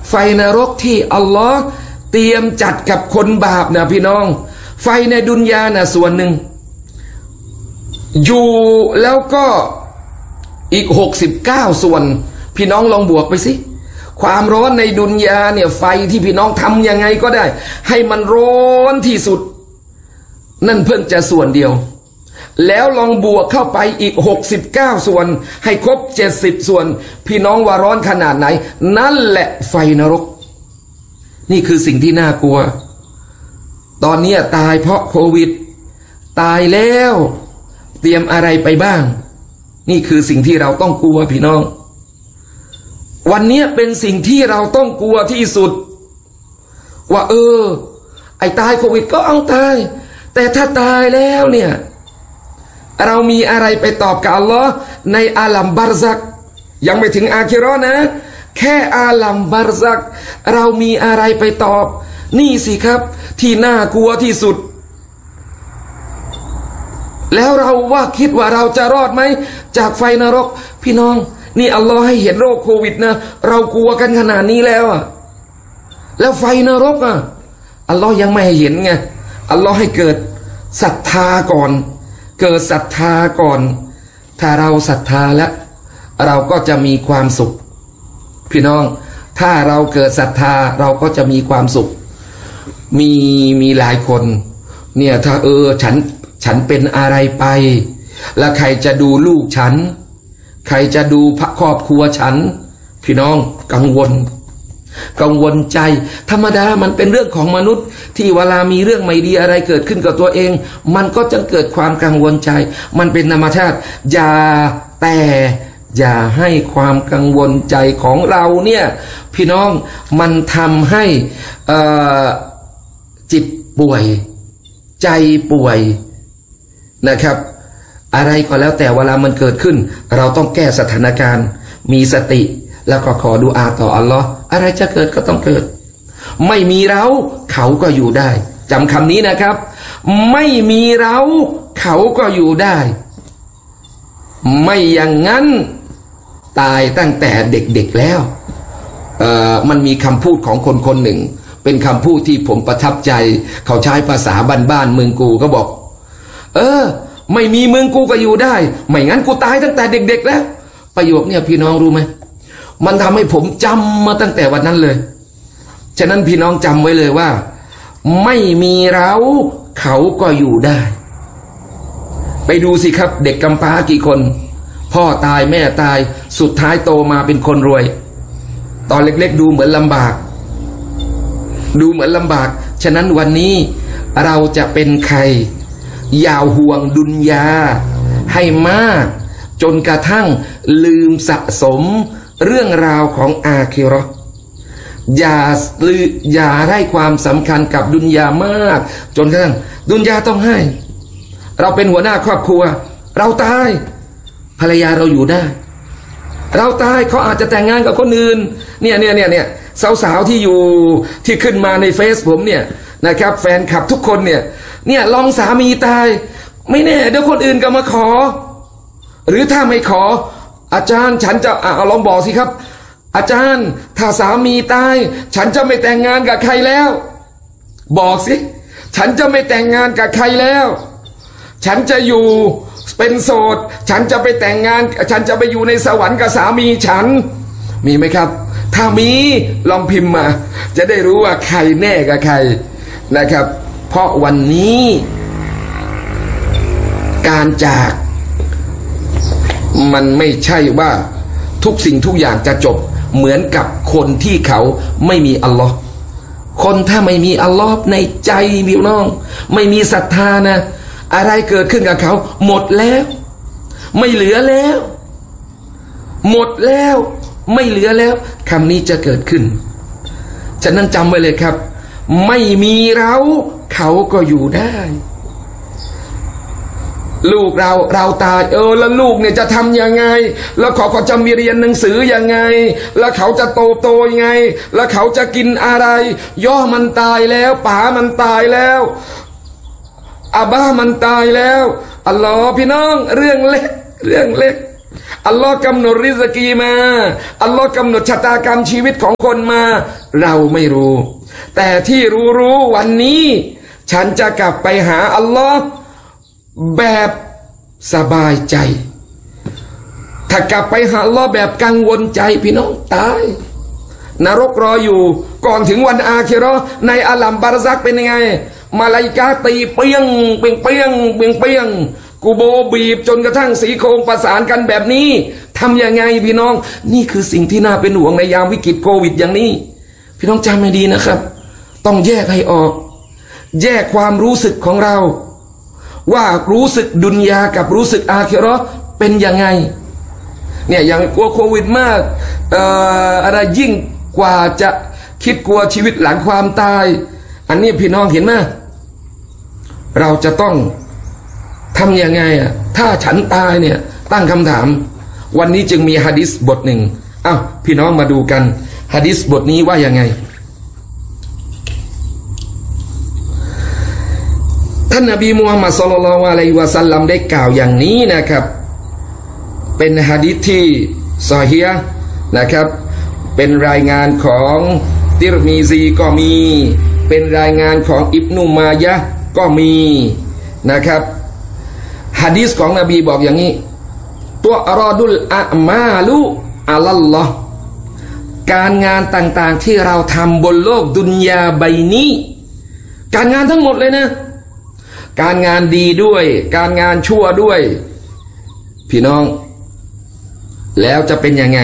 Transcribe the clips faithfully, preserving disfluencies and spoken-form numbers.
ไฟนรกที่อัลลอฮ์เตรียมจัดกับคนบาปนะพี่น้องไฟในดุนยานะส่วนหนึ่งอยู่แล้วก็อีกหกสิบเก้าส่วนพี่น้องลองบวกไปสิความร้อนในดุนยาเนี่ยไฟที่พี่น้องทำยังไงก็ได้ให้มันร้อนที่สุดนั่นเพิ่งจะส่วนเดียวแล้วลองบวกเข้าไปอีกหกสิบเก้าส่วนให้ครบเจ็ดสิบส่วนพี่น้องว่าร้อนขนาดไหนนั่นแหละไฟนรกนี่คือสิ่งที่น่ากลัวตอนนี้ตายเพราะโควิดตายแล้วเตรียมอะไรไปบ้างนี่คือสิ่งที่เราต้องกลัวพี่น้องวันนี้เป็นสิ่งที่เราต้องกลัวที่สุดว่าเออไอ้ตายโควิดก็เอาตายแต่ถ้าตายแล้วเนี่ยเรามีอะไรไปตอบกับอัลลอฮ์ในอาลัมบารซักยังไม่ถึงอาคิเราะห์นะแค่อาลัมบารซักเรามีอะไรไปตอบนี่สิครับที่น่ากลัวที่สุดแล้วเราว่าคิดว่าเราจะรอดไหมจากไฟนรกพี่น้องนี่อัลลอฮ์ให้เห็นโรคโควิดนะเรากลัวกันขนาดนี้แล้วอ่ะแล้วไฟนรกอ่ะอัลลอฮ์ยังไม่ให้เห็นไงอัลลอฮ์ให้เกิดศรัทธาก่อนเกิดศรัทธาก่อนถ้าเราศรัทธาแล้วเราก็จะมีความสุขพี่น้องถ้าเราเกิดศรัทธาเราก็จะมีความสุขมีมีหลายคนเนี่ยถ้าเออฉันฉันเป็นอะไรไปแล้วใครจะดูลูกฉันใครจะดูครอบครัวฉันพี่น้องกังวลกังวลใจธรรมดามันเป็นเรื่องของมนุษย์ที่เวลามีเรื่องไม่ดีอะไรเกิดขึ้นกับตัวเองมันก็จะเกิดความกังวลใจมันเป็นธรรมชาติอย่าแต่อย่าให้ความกังวลใจของเราเนี่ยพี่น้องมันทำให้จิตป่วยใจป่วยนะครับอะไรก็แล้วแต่เวลามันเกิดขึ้นเราต้องแก้สถานการณ์มีสติแล้วก็ขอดุอาต่ออัลลอฮ์อะไรจะเกิดก็ต้องเกิดไม่มีเราเขาก็อยู่ได้จำคำนี้นะครับไม่มีเราเขาก็อยู่ได้ไม่อย่างนั้นตายตั้งแต่เด็กๆแล้วเอ่อมันมีคำพูดของคนคนหนึ่งเป็นคำพูดที่ผมประทับใจเขาใช้ภาษาบ้านๆเมืองกูก็บอกเออไม่มีเมืองกูก็อยู่ได้ไม่งั้นกูตายตั้งแต่เด็กๆแล้วประโยคเนี่ยพี่น้องรู้ไหมมันทำให้ผมจำมาตั้งแต่วันนั้นเลยฉะนั้นพี่น้องจำไว้เลยว่าไม่มีเราเขาก็อยู่ได้ไปดูสิครับเด็กกำพร้ากี่คนพ่อตายแม่ตายสุดท้ายโตมาเป็นคนรวยตอนเล็กๆดูเหมือนลำบากดูเหมือนลำบากฉะนั้นวันนี้เราจะเป็นใครอย่าห่วงดุนยาให้มากจนกระทั่งลืมสะสมเรื่องราวของอาคิเราะห์อย่าลืออย่าให้ความสำคัญกับดุนยามากจนกระทั่งดุนยาต้องให้เราเป็นหัวหน้าครอบครัวเราตายภรรยาเราอยู่ได้เราตายเขาอาจจะแต่งงานกับคนอื่นเนี่ยเนี่ยเนี่ยเนี่ยสาวๆที่อยู่ที่ขึ้นมาในเฟซผมเนี่ยนะครับแฟนคลับทุกคนเนี่ยเนี่ยลองสามีตายไม่แน่เดี๋ยวคนอื่นก็มาขอหรือถ้าไม่ขออาจารย์ฉันจะอ่าลองบอกสิครับอาจารย์ถ้าสามีตายฉันจะไม่แต่งงานกับใครแล้วบอกสิฉันจะไม่แต่งงานกับใครแล้วฉันจะอยู่เป็นโสดฉันจะไปแต่งงานฉันจะไปอยู่ในสวรรค์กับสามีฉันมีไหมครับถ้ามีลองพิมพ์มาจะได้รู้ว่าใครแน่กับใครนะครับเพราะวันนี้การจากมันไม่ใช่ว่าทุกสิ่งทุกอย่างจะจบเหมือนกับคนที่เขาไม่มีอัลลอฮ์คนถ้าไม่มีอัลลอฮ์ในใจพี่น้องไม่มีศรัทธานะอะไรเกิดขึ้นกับเขาหมดแล้วไม่เหลือแล้วหมดแล้วไม่เหลือแล้วคำนี้จะเกิดขึ้นฉะนั้นจำไว้เลยครับไม่มีเราเขาก็อยู่ได้ลูกเราเราตายเออแล้วลูกเนี่ยจะทำยังไงแล้วเขาเขาจะมีเรียนหนังสือยังไงแล้วเขาจะโตโตยังไงแล้วเขาจะกินอะไรย่อมันตายแล้วป๋ามันตายแล้วอาบ้ามันตายแล้วอัลลอฮ์พี่น้องเรื่องเล็กเรื่องเล็กอัลลอฮ์กำหนดริสกีมาอัลลอฮ์กำหนดชะตากรรมชีวิตของคนมาเราไม่รู้แต่ที่รู้รู้วันนี้ฉันจะกลับไปหาอัลลอฮ์แบบสบายใจถ้ากลับไปหาอัลลอฮ์แบบกังวลใจพี่น้องตายนรกรออยู่ก่อนถึงวันอาคิเราะห์ในอาลัมบาร์ซักเป็นยังไงมาลาอิกะฮ์ตีเปี้ยงเปี้ยงเปี้ยงเปี้ยงเปี้ยงกูโบบีบจนกระทั่งสีโครงประสานกันแบบนี้ทำยังไงพี่น้องนี่คือสิ่งที่น่าเป็นห่วงในยามวิกฤตโควิดอย่างนี้พี่น้องจำให้ดีนะครับต้องแยกให้ออกแยกความรู้สึกของเราว่ารู้สึกดุนยากับรู้สึกอาคิเราะห์เป็นยังไงเนี่ยอย่างกลัวโควิดมากเอ่ออะไรยิ่งกว่าจะคิดกลัวชีวิตหลังความตายอันนี้พี่น้องเห็นไหมเราจะต้องทำยังไงอ่ะถ้าฉันตายเนี่ยตั้งคำถามวันนี้จึงมีหะดีษบทหนึ่งอ้าวพี่น้องมาดูกันหะดีษบทนี้ว่ายังไงท่านนบีมูฮัมมัดศ็อลลัลลอฮุอะลัยฮิวะซัลลัมได้กล่าวอย่างนี้นะครับเป็นหะดีษที่ซอฮีฮ์นะครับเป็นรายงานของติรมีซีก็มีเป็นรายงานของอิบนุมายะห์ก็มีนะครับหะดีษของนบีบอกอย่างนี้ตัวอรอดุลอะมาลุอะลัลลอฮ์การงานต่างๆที่เราทำบนโลกดุนยาใบนี้การงานทั้งหมดเลยนะการงานดีด้วยการงานชั่วด้วยพี่น้องแล้วจะเป็นยังไง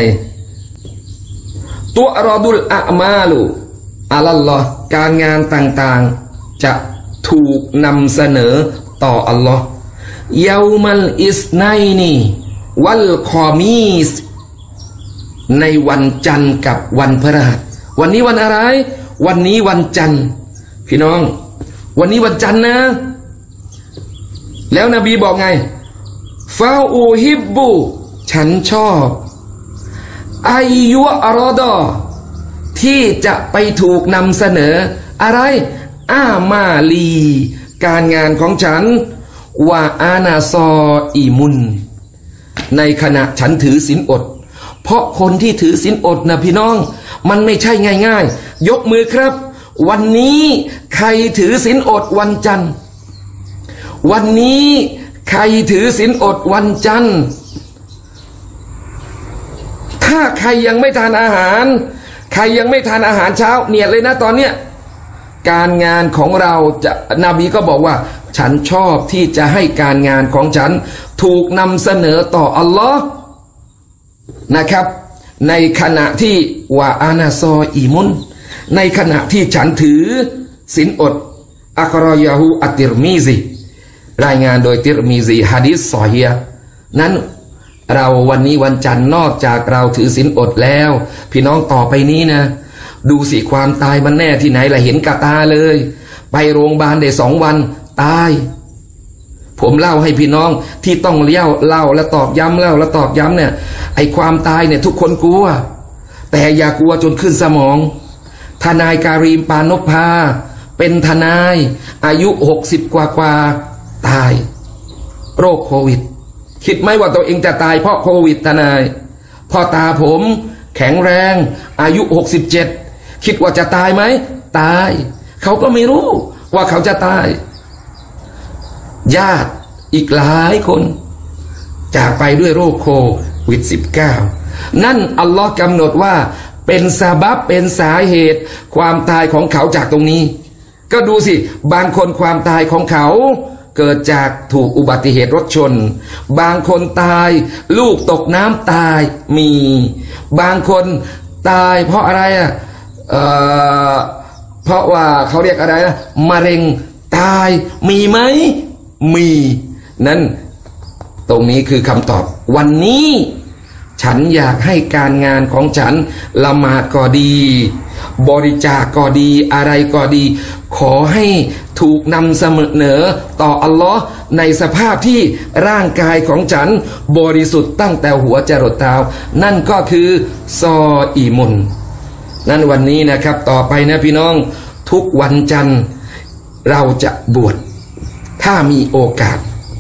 ตัวอรอดุลอะมาลุอะลัลลอฮ์การงานต่างๆจะถูกนำเสนอต่ออัลลอฮ์ยามัลอิสไนนีวัลคอมีสในวันจันทร์กับวันพฤหัสวันนี้วันอะไรวันนี้วันจันทร์พี่น้องวันนี้วันจันทร์นะแล้วนบีบอกไงฟาอูฮิบบุฉันชอบอายุอรอดอที่จะไปถูกนำเสนออะไรอามาลีการงานของฉันว่าอานาซออีมุนในขณะฉันถือศีลอดเพราะคนที่ถือศีลอดนะพี่น้องมันไม่ใช่ง่ายๆยกมือครับวันนี้ใครถือศีลอดวันจันทร์วันนี้ใครถือศีลอดวันจันทร์ถ้าใครยังไม่ทานอาหารใครยังไม่ทานอาหารเช้าเนียดเลยนะตอนเนี้ยการงานของเราจะนบีก็บอกว่าฉันชอบที่จะให้การงานของฉันถูกนำเสนอต่ออัลลอฮ์นะครับในขณะที่วาอานาซออีมุนในขณะที่ฉันถือศีลอดอักรอยาฮูอัตติรมีซีรายงานโดยติรมีซีหะดีษซอฮีฮ์นั้นเราวันนี้วันจันทร์นอกจากเราถือศีลอดแล้วพี่น้องต่อไปนี้นะดูสิความตายมันแน่ที่ไหนล่ะเห็นกับตาเลยไปโรงพยาบาลได้สองวันตายผมเล่าให้พี่น้องที่ต้องเลี้ยวเล่าและตอกย้ำเล่าและตอกย้ำเนี่ยไอความตายเนี่ยทุกคนกลัวแต่อย่ากลัวจนขึ้นสมองทนายการีมปานพพาเป็นทนายอายุหกสิบกว่ากว่าตายโรคโควิดคิดไหมว่าตัวเองจะตายเพราะโควิดทนายพ่อตาผมแข็งแรงอายุหกสิบเจ็ดคิดว่าจะตายไหมตายเขาก็ไม่รู้ว่าเขาจะตายญาติอีกหลายคนจากไปด้วยโรคโควิด สิบเก้า นั่นอัลลอฮ์กำหนดว่าเป็นซาบับเป็นสาเหตุความตายของเขาจากตรงนี้ก็ดูสิบางคนความตายของเขาเกิดจากถูกอุบัติเหตุรถชนบางคนตายลูกตกน้ำตายมีบางคนตายเพราะอะไรอ่ะเอ่อเพราะว่าเขาเรียกอะไรนะมะเร็งตายมีไหมมีนั้นตรงนี้คือคำตอบวันนี้ฉันอยากให้การงานของฉันละหมาดก็ดีบริจาคก็ดีอะไรก็ดีขอให้ถูกนำเสนอต่ออัลลอฮ์ในสภาพที่ร่างกายของฉันบริสุทธิ์ตั้งแต่หัวจรดเท้านั่นก็คือซออีมุนนั่นวันนี้นะครับต่อไปนะพี่น้องทุกวันจันทร์เราจะบวชถ้ามีโอกาส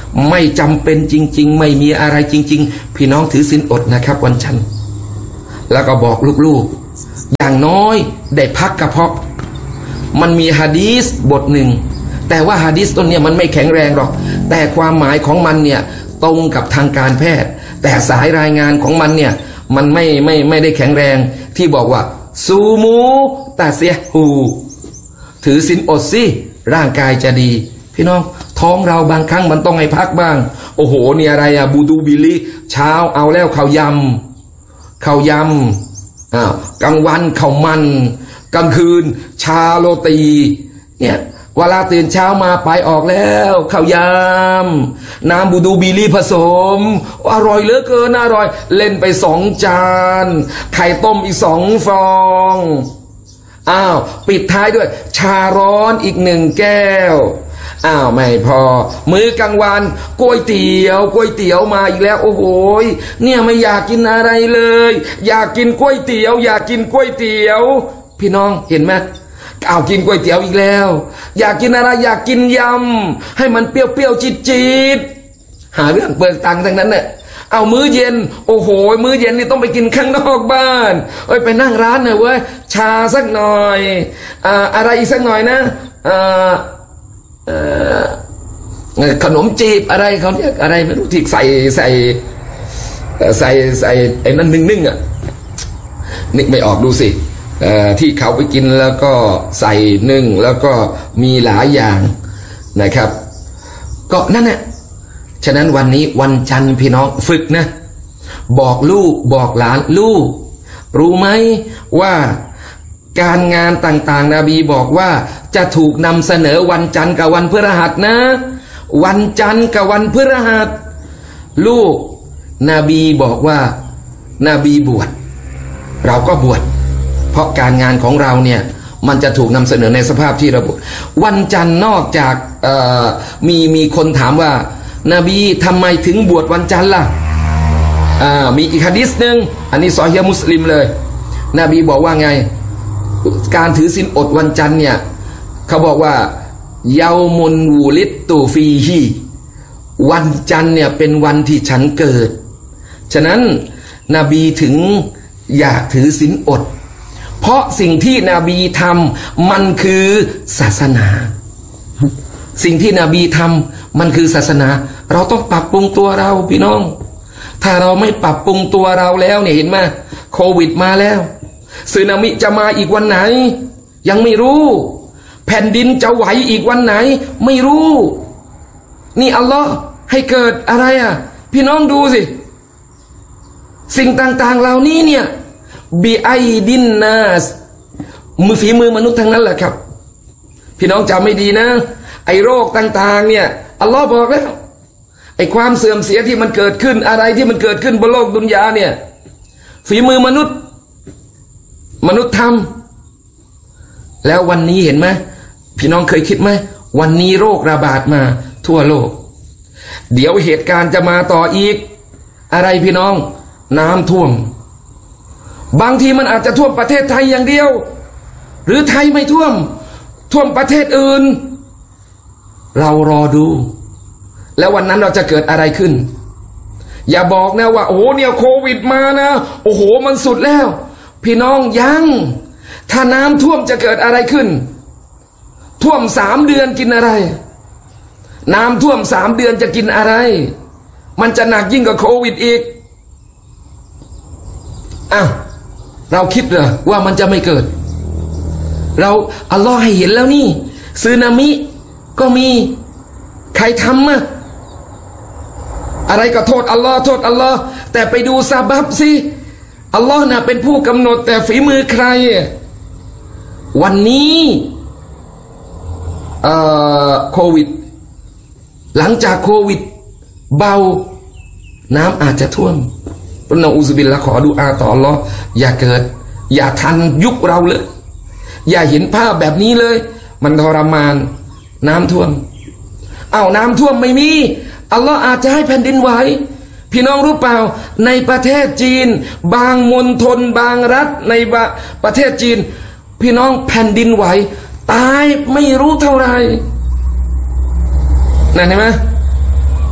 ไม่จำเป็นจริงๆไม่มีอะไรจริงๆพี่น้องถือศีลอดนะครับวันจันทร์แล้วก็บอกลูกๆอย่างน้อยได้พักกระเพาะมันมีหะดีษบทหนึ่งแต่ว่าหะดีษต้นเนี่ยมันไม่แข็งแรงหรอกแต่ความหมายของมันเนี่ยตรงกับทางการแพทย์แต่สายรายงานของมันเนี่ยมันไม่ไม่ไม่ได้แข็งแรงที่บอกว่าซูมูตาเซียฮูถือศีลอดสิร่างกายจะดีพี่น้องท้องเราบางครั้งมันต้องให้พักบ้างโอ้โหนี่อะไรอะบูดูบิลิเช้าเอาแล้วข้าวยำข้าวยำอ้าวกลางวันข้าวมันกลางคืนชาโรตีเนี่ยเวลาตื่นเช้ามาไปออกแล้วข้าวยำน้ำบูดูบิลีผสมอร่อยเหลือเกินอร่อยเล่นไปสองจานไข่ต้มอีกสองฟองอ้าวปิดท้ายด้วยชาร้อนอีกหนึ่งแก้วอ้าวไม่พอมื้อกลางวันก๋วยเตี๋ยวก๋วยเตี๋ยวมาอีกแล้วโอ้โหเนี่ยไม่อยากกินอะไรเลยอยากกินก๋วยเตี๋ยวอยากกินก๋วยเตี๋ยวพี่น้องเห็นไหมเอากินก๋วยเตี๋ยวอีกแล้วอยากกินอะไรอยากกินยำให้มันเปรี้ยวๆจี๊ดๆหาเรื่องเบิกตังค์ทั้งนั้นเนี่ยเอามื้อเย็นโอ้โหมื้อเย็นนี่ต้องไปกินข้างนอกบ้านเอ้ยไปนั่งร้านหน่อยเว้ยชาสักหน่อยอ่าอะไรอีกสักหน่อยนะอ่าเอ่อขนมจีบอะไรเขาเรียกอะไรไม่รู้ที่ใส่ใส่ใส่ใส่ไอ้นั่นนึ่งๆอ่ะนึกไม่ออกดูสิที่เขาไปกินแล้วก็ใส่นึ่งแล้วก็มีหลายอย่างนะครับก็นั่นแหละฉะนั้นวันนี้วันจันทร์พี่น้องฝึกนะบอกลูกบอกหลานลูกรู้ไหมว่าการงานต่างๆนบีบอกว่าจะถูกนำเสนอวันจันทร์กับวันพฤหัสนะวันจันทร์กับวันพฤหัสลูกนบีบอกว่านาบีบวชเราก็บวชเพราะการงานของเราเนี่ยมันจะถูกนำเสนอในสภาพที่ระบุวันจันทร์นอกจากมีมีคนถามว่านาบีทำไมถึงบวชวันจันทร์ล่ะมีอีกหะดีษหนึ่งอันนี้ซอฮีฮ์มุสลิมเลยนบีบอกว่าไงการถือศีลอดวันจันทร์เนี่ยเขาบอกว่าเยามุนวูลิตตูฟีฮีวันจันทร์เนี่ยเป็นวันที่ฉันเกิดฉะนั้นนบีถึงอยากถือศีลอดเพราะสิ่งที่นบีทำมันคือศาสนาสิ่งที่นบีทำมันคือศาสนาเราต้องปรับปรุงตัวเราพี่น้องถ้าเราไม่ปรับปรุงตัวเราแล้วเนี่ยเห็นไหมโควิดมาแล้วสึนามิจะมาอีกวันไหนยังไม่รู้แผ่นดินจะไหวอีกวันไหนไม่รู้นี่อัลลอฮ์ให้เกิดอะไรอ่ะพี่น้องดูสิสิ่งต่างๆเหล่านี้เนี่ยบิไอดินนาสมือฝีมือมนุษย์ทั้งนั้นแหละครับพี่น้องจำไม่ดีนะไอ้โรคต่างๆเนี่ยอัลลอฮ์บอกแล้วไอ้ความเสื่อมเสียที่มันเกิดขึ้นอะไรที่มันเกิดขึ้นบนโลกดุนยาเนี่ยฝีมือมนุษย์มนุษย์ทำแล้ววันนี้เห็นไหมพี่น้องเคยคิดไหมวันนี้โรคระบาดมาทั่วโลกเดี๋ยวเหตุการณ์จะมาต่ออีกอะไรพี่น้องน้ำท่วมบางทีมันอาจจะท่วมประเทศไทยอย่างเดียวหรือไทยไม่ท่วมท่วมประเทศอื่นเรารอดูแล้ววันนั้นเราจะเกิดอะไรขึ้นอย่าบอกนะว่าโอ้โหเนี่ยโควิดมานะโอ้โหมันสุดแล้วพี่น้องยังถ้าน้ำท่วมจะเกิดอะไรขึ้นท่วมสามเดือนกินอะไรน้ำท่วมสามเดือนจะกินอะไรมันจะหนักยิ่งกว่าโควิดอีกอ้าวเราคิดเหรอว่ามันจะไม่เกิดเราอัลลอฮ์ให้เห็นแล้วนี่สึนามิก็มีใครทำอะอะไรก็โทษอัลลอฮ์โทษอัลลอฮ์แต่ไปดูซาบับสิอัลลอฮ์น่ะเป็นผู้กำหนดแต่ฝีมือใครวันนี้เอ่อโควิดหลังจากโควิดเบาน้ำอาจจะท่วมนะอูซุบิลละขอดุอาต่ออัลลอฮ์อย่าเกิดอย่าทันยุคเราเลยอย่าเห็นภาพแบบนี้เลยมันทรมานน้ำท่วมอ้าวน้ำท่วมไม่มีอัลลอฮ์อาจจะให้แผ่นดินไหวพี่น้องรู้เปล่าในประเทศจีนบางมณฑลบางรัฐในประเทศจีนพี่น้องแผ่นดินไหวตายไม่รู้เท่าไหร่นั่นเห็นไหม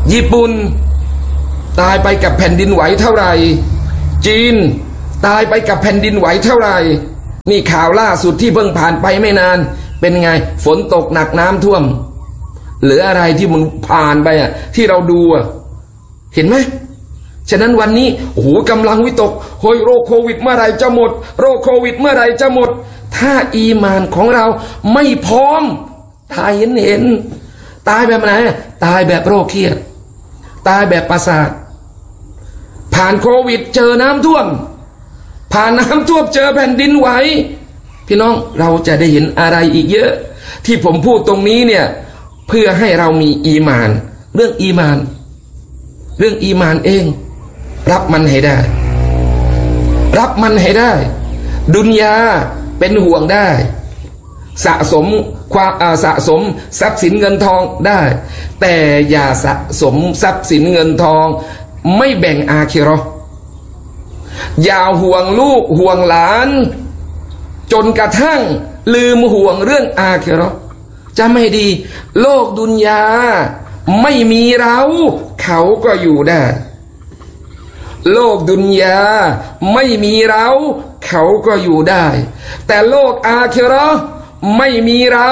ญี่ปุ่นตายไปกับแผ่นดินไหวเท่าไหร่จีนตายไปกับแผ่นดินไหวเท่าไหร่นี่ข่าวล่าสุดที่เพิ่งผ่านไปไม่นานเป็นไงฝนตกหนักน้ำท่วมหรืออะไรที่มันผ่านไปอ่ะที่เราดูอ่ะเห็นไหมฉะนั้นวันนี้โอ้โหกำลังวิตกโอยโรคโควิดเมื่อไรจะหมดโรคโควิดเมื่อไรจะหมดถ้าอีมานของเราไม่พร้อมตายเห็นเห็นตายแบบไหนตายแบบโรคเครียดตายแบบประสาทผ่านโควิดเจอน้ำท่วมผ่านน้ำท่วมเจอแผ่นดินไหวพี่น้องเราจะได้เห็นอะไรอีกเยอะที่ผมพูดตรงนี้เนี่ยเพื่อให้เรามีอีมานเรื่องอีมานเรื่องอีมานเองรับมันให้ได้รับมันให้ได้ดุนยาเป็นห่วงได้สะสมความสะสมทรัพย์สินเงินทองได้แต่อย่าสะสมทรัพย์สินเงินทองไม่แบ่งอาคิเราะห์อย่าห่วงลูกห่วงหลานจนกระทั่งลืมห่วงเรื่องอาคิเราะห์จะไม่ดีโลกดุนยาไม่มีเราเขาก็อยู่ได้โลกดุนยาไม่มีเราเขาก็อยู่ได้แต่โลกอาคิเราะห์ไม่มีเรา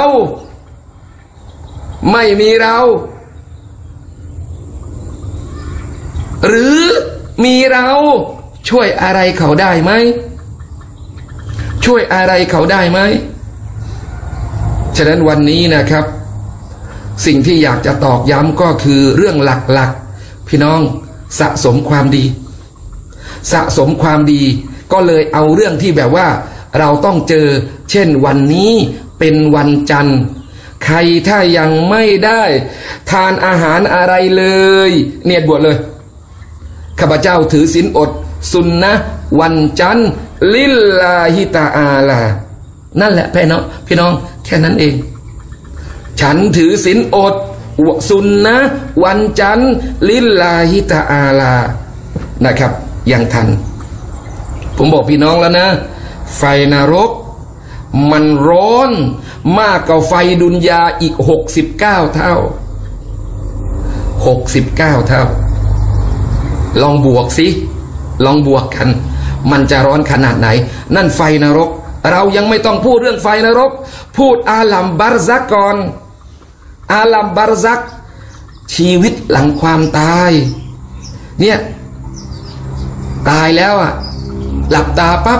ไม่มีเราหรือมีเราช่วยอะไรเขาได้ไหมช่วยอะไรเขาได้ไหมฉะนั้นวันนี้นะครับสิ่งที่อยากจะตอกย้ำก็คือเรื่องหลักๆพี่น้องสะสมความดีสะสมความดีก็เลยเอาเรื่องที่แบบว่าเราต้องเจอเช่นวันนี้เป็นวันจันทร์ใครถ้ายังไม่ได้ทานอาหารอะไรเลยเนียดบวชเลยข้าพเจ้าถือศีลอดสุนนะวันจันทร์ลิลลาฮิตาอาลานั่นแหละพี่น้องพี่น้องแค่นั้นเองฉันถือศีลอดสุนนะวันจันทร์ลิลลาฮิตาอาลานะครับยังทันผมบอกพี่น้องแล้วนะไฟนรกมันร้อนมากกว่าไฟดุนยาอีกหกสิบเก้าเท่าหกสิบเก้าเท่าลองบวกสิลองบวกกันมันจะร้อนขนาดไหนนั่นไฟนรกเรายังไม่ต้องพูดเรื่องไฟนรกพูดอาลัมบารซักก่อนอาลัมบารซักชีวิตหลังความตายเนี่ยตายแล้วอ่ะหลับตาปั๊บ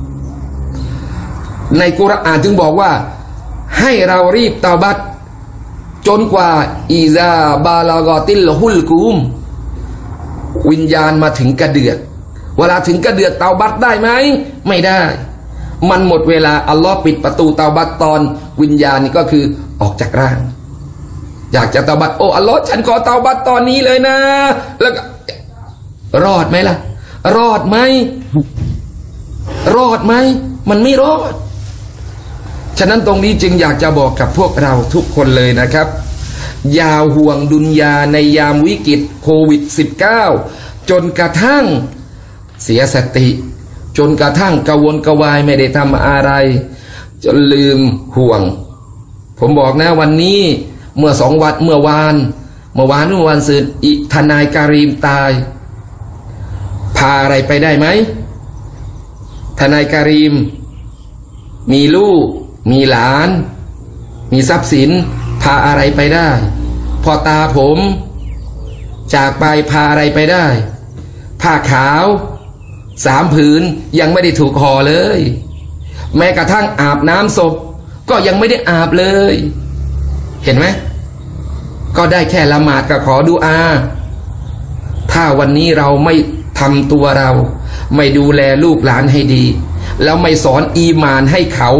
ในกุรอานจึงบอกว่าให้เรารีบเตาบัตจนกว่าอิซาบาลากอติลฮุลกุมวิญญาณมาถึงกระเดือกเวลาถึงกระเดือกเตาบัตได้ไหมไม่ได้มันหมดเวลาอัลลอฮ์ปิดประตูเตาบัตตอนวิญญาณนี่ก็คือออกจากร่างอยากจะเตาบัตโอ้อัลลอฮ์ฉันขอเตาบัตตอนนี้เลยนะแล้วก็รอดไหมล่ะรอดไหมรอดไหมมันไม่รอดฉะนั้นตรงนี้จึงอยากจะบอกกับพวกเราทุกคนเลยนะครับอย่าห่วงดุนยาในยามวิกฤตโควิด สิบเก้า จนกระทั่งเสียสติจนกระทั่งกระวนกระวายไม่ได้ทำอะไรจนลืมห่วงผมบอกนะวันนี้เมื่อสองวันเมื่อวานเมื่อวานเมื่อวานซืนอิทนายการีมตายพาอะไรไปได้ไหมทนายการีมมีลูกมีหลานมีทรัพย์สินพาอะไรไปได้พอตาผมจากไปพาอะไรไปได้ผ้าขาวสามผืนยังไม่ได้ถูกห่อเลยแม้กระทั่งอาบน้ำศพก็ยังไม่ได้อาบเลยเห็นไหมก็ได้แค่ละหมาดกับขอดุอาถ้าวันนี้เราไม่ทำตัวเราไม่ดูแลลูกหลานให้ดีแล้วไม่สอนอีมานให้เขา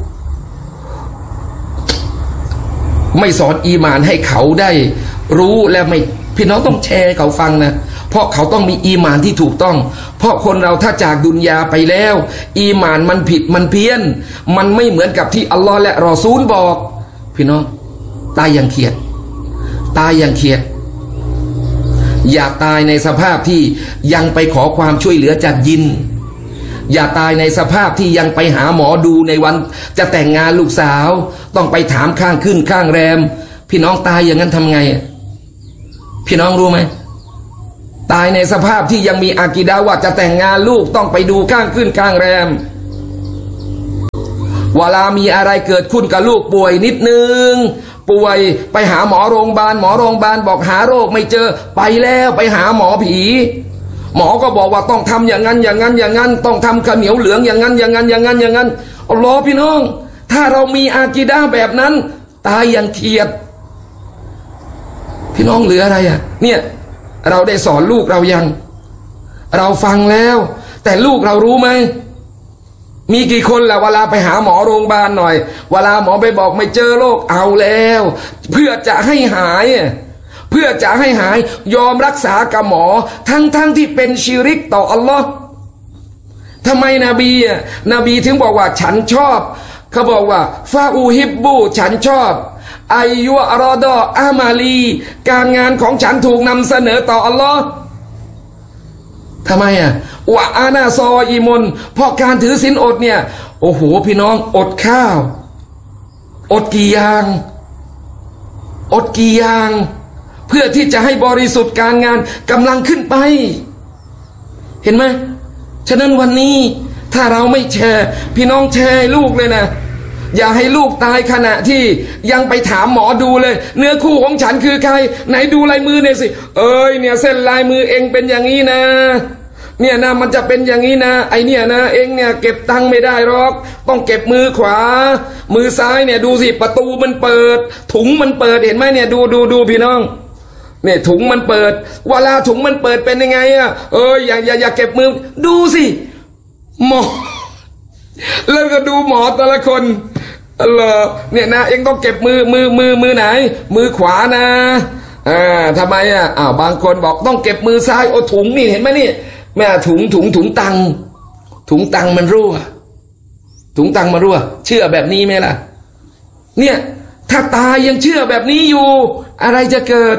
ไม่สอนอีมานให้เขาได้รู้และไม่พี่น้องต้องแชร์เขาฟังนะเพราะเขาต้องมีอีมานที่ถูกต้องเพราะคนเราถ้าจากดุนยาไปแล้วอีมานมันผิดมันเพี้ยนมันไม่เหมือนกับที่อัลลอฮ์และรอซูลบอกพี่น้องตายอย่างเขียดตายอย่างเขียดอย่าตายในสภาพที่ยังไปขอความช่วยเหลือจากยินอย่าตายในสภาพที่ยังไปหาหมอดูในวันจะแต่งงานลูกสาวต้องไปถามข้างขึ้นข้างแรมพี่น้องตายอย่างนั้นทำไงพี่น้องรู้ไหมตายในสภาพที่ยังมีอากีดะห์ว่าจะแต่งงานลูกต้องไปดูข้างขึ้นข้างแรมเวลามีอะไรเกิดขึ้นกับลูกป่วยนิดนึงป่วยไปหาหมอโรงพยาบาลหมอโรงพยาบาลบอกหาโรคไม่เจอไปแล้วไปหาหมอผีหมอก็บอกว่าต้องทำอย่างนั้นอย่างนั้นอย่างนั้นต้องทำข้าวเหนียวเหลืองอย่างนั้นอย่างนั้นอย่างนั้นอย่างนั้นอัลลอฮ์พี่น้องถ้าเรามีอากีดะห์แบบนั้นตายอย่างเกียจพี่น้องเหลืออะไรอ่ะเนี่ยเราได้สอนลูกเรายังเราฟังแล้วแต่ลูกเรารู้ไหมมีกี่คนล่ะเวลาไปหาหมอโรงพยาบาลหน่อยเวลาหมอไปบอกไม่เจอโรคเอาแล้วเพื่อจะให้หายเพื่อจะให้หายยอมรักษากับหมอทั้งๆ ท, ที่เป็นชิริกต่ออัลลอฮ์ทำไมนบีอ่ะนบีถึงบอกว่าฉันชอบเขาบอกว่าฟาอูฮิบบูฉันชอบอายุอัรอดออามาลีการงานของฉันถูกนำเสนอต่ออัลลอฮ์ทำไมอ่ะวะอานาซออีมนเพราะการถือศีลอดเนี่ยโอ้โหพี่น้องอดข้าวอดกี่อย่างอดกี่อย่างเพื่อที่จะให้บริสุทธิ์การงานกำลังขึ้นไปเห็นไหมฉะนั้นวันนี้ถ้าเราไม่แชร์พี่น้องแชร์ลูกเลยนะอย่าให้ลูกตายขณะที่ยังไปถามหมอดูเลยเนื้อคู่ของฉันคือใครไหนดูลายมือเนี่ยสิเอ้ยเนี่ยเส้นลายมือเองเป็นอย่างนี้นะเนี่ยนะมันจะเป็นอย่างนี้นะไอเนี่ยนะเองเนี่ยเก็บตังค์ไม่ได้หรอกต้องเก็บมือขวามือซ้ายเนี่ยดูสิประตูมันเปิดถุงมันเปิดเห็นไหมเนี่ยดูดูดูพี่น้องเนี่ยถุงมันเปิดเวลาถุงมันเปิดเป็นยังไงอ่ะเอ้ยอย่าอย่าอย่าเก็บมือดูสิหมอแล้วก็ดูหมอแต่ละคนเหรอเนี่ยนะเองต้องเก็บมือมือมือมือไหนมือขวานะอ่าทำไมอ่ะอ้าวบางคนบอกต้องเก็บมือซ้ายโอ้ถุงนี่เห็นไหมนี่แม่ถุงถุงถุงตังถุงตังมันรั่วถุงตังมันรั่วเชื่อแบบนี้ไหมล่ะเนี่ยถ้าตายยังเชื่อแบบนี้อยู่อะไรจะเกิด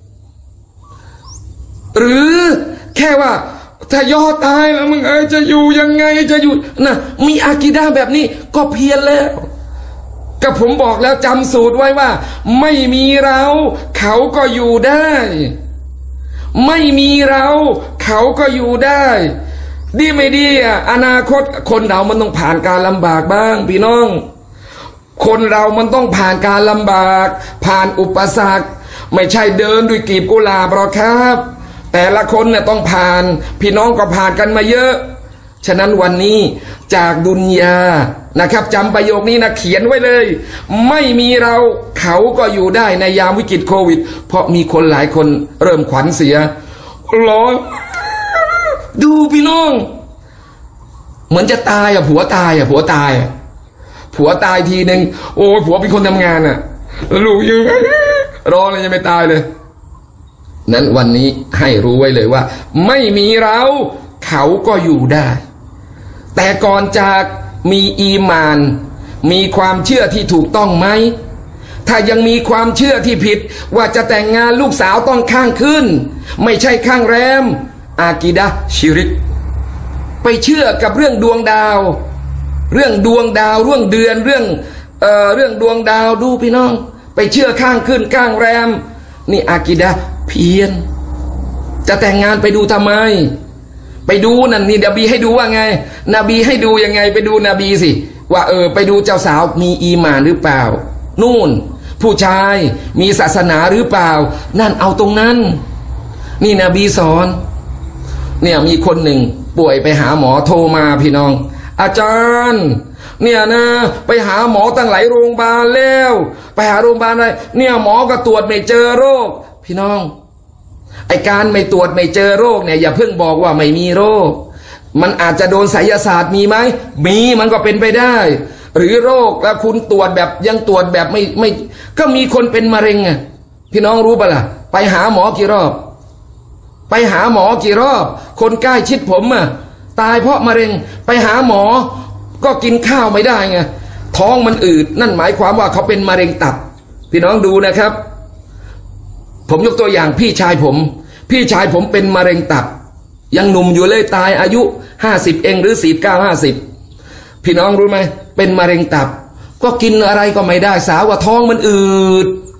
หรือแค่ว่าถ้ายอดตายแล้วมึงเอ้ยจะอยู่ยังไงจะอยู่นะมีอากีดะห์แบบนี้ก็เพี้ยนแล้วก็ผมบอกแล้วจำสูตรไว้ว่าไม่มีเราเขาก็อยู่ได้ไม่มีเราเขาก็อยู่ได้ดีไม่ดีอ่ะอนาคตคนเรามันต้องผ่านการลำบากบ้างพี่น้องคนเรามันต้องผ่านการลำบากผ่านอุปสรรคไม่ใช่เดินด้วยกีบกุหลาบหรอกครับแต่ละคนเนี่ยต้องผ่านพี่น้องก็ผ่านกันมาเยอะฉะนั้นวันนี้จากดุนยานะครับจำประโยคนี้นะเขียนไว้เลยไม่มีเราเขาก็อยู่ได้ในยามวิกฤตโควิดเพราะมีคนหลายคนเริ่มขวัญเสียร้องดูพี่น้องเหมือนจะตายอ่ะผัวตายอ่ะผัวตายอ่ะผัวตายทีหนึ่งโอ้ผัวเป็นคนทำงานอ่ะลูกยังรอเลยยังไม่ตายเลยนั้นวันนี้ให้รู้ไว้เลยว่าไม่มีเราเขาก็อยู่ได้แต่ก่อนจากมีอีมานมีความเชื่อที่ถูกต้องไหมถ้ายังมีความเชื่อที่ผิดว่าจะแต่งงานลูกสาวต้องข้างขึ้นไม่ใช่ข้างแรมอากีดะห์ชิริกไปเชื่อกับเรื่องดวงดาวเรื่องดวงดาวเรื่องเดือนเรื่องเอ่อเรื่องดวงดาวดูพี่น้องไปเชื่อข้างขึ้นข้างแรมนี่อากีดะห์เพี้ยนจะแต่งงานไปดูทำไมไปดูนั่นนี่นบีให้ดูว่าไงนบีให้ดูยังไงไปดูนบีสิว่าเออไปดูเจ้าสาวมีอีหม่านหรือเปล่านู่นผู้ชายมีศาสนาหรือเปล่านั่นเอาตรงนั้นนี่นบีสอนเนี่ยมีคนหนึ่งป่วยไปหาหมอโทรมาพี่น้องอาจารย์เนี่ยนะไปหาหมอตั้งหลายโรงพยาบาลแล้วไปหาโรงพยาบาลอะไรเนี่ยหมอก็ตรวจไม่เจอโรคพี่น้องไอการไม่ตรวจไม่เจอโรคเนี่ยอย่าเพิ่งบอกว่าไม่มีโรคมันอาจจะโดนไสยศาสตร์มีไหมมีมันก็เป็นไปได้หรือโรคแล้วคุณตรวจแบบยังตรวจแบบไม่ไม่ก็มีคนเป็นมะเร็งอ่ะพี่น้องรู้ปะล่ะไปหาหมอกี่รอบไปหาหมอกี่รอบคนใกล้ชิดผมอ่ะตายเพราะมะเร็งไปหาหมอก็กินข้าวไม่ได้ไงท้องมันอืดนั่นหมายความว่าเขาเป็นมะเร็งตับพี่น้องดูนะครับผมยกตัวอย่างพี่ชายผมพี่ชายผมเป็นมะเร็งตับยังหนุ่มอยู่เลยตายอายุห้าสิบเองหรือสี่สิบเก้า ห้าสิบพี่น้องรู้ไหมเป็นมะเร็งตับก็กินอะไรก็ไม่ได้สาวว่าท้องมันอืด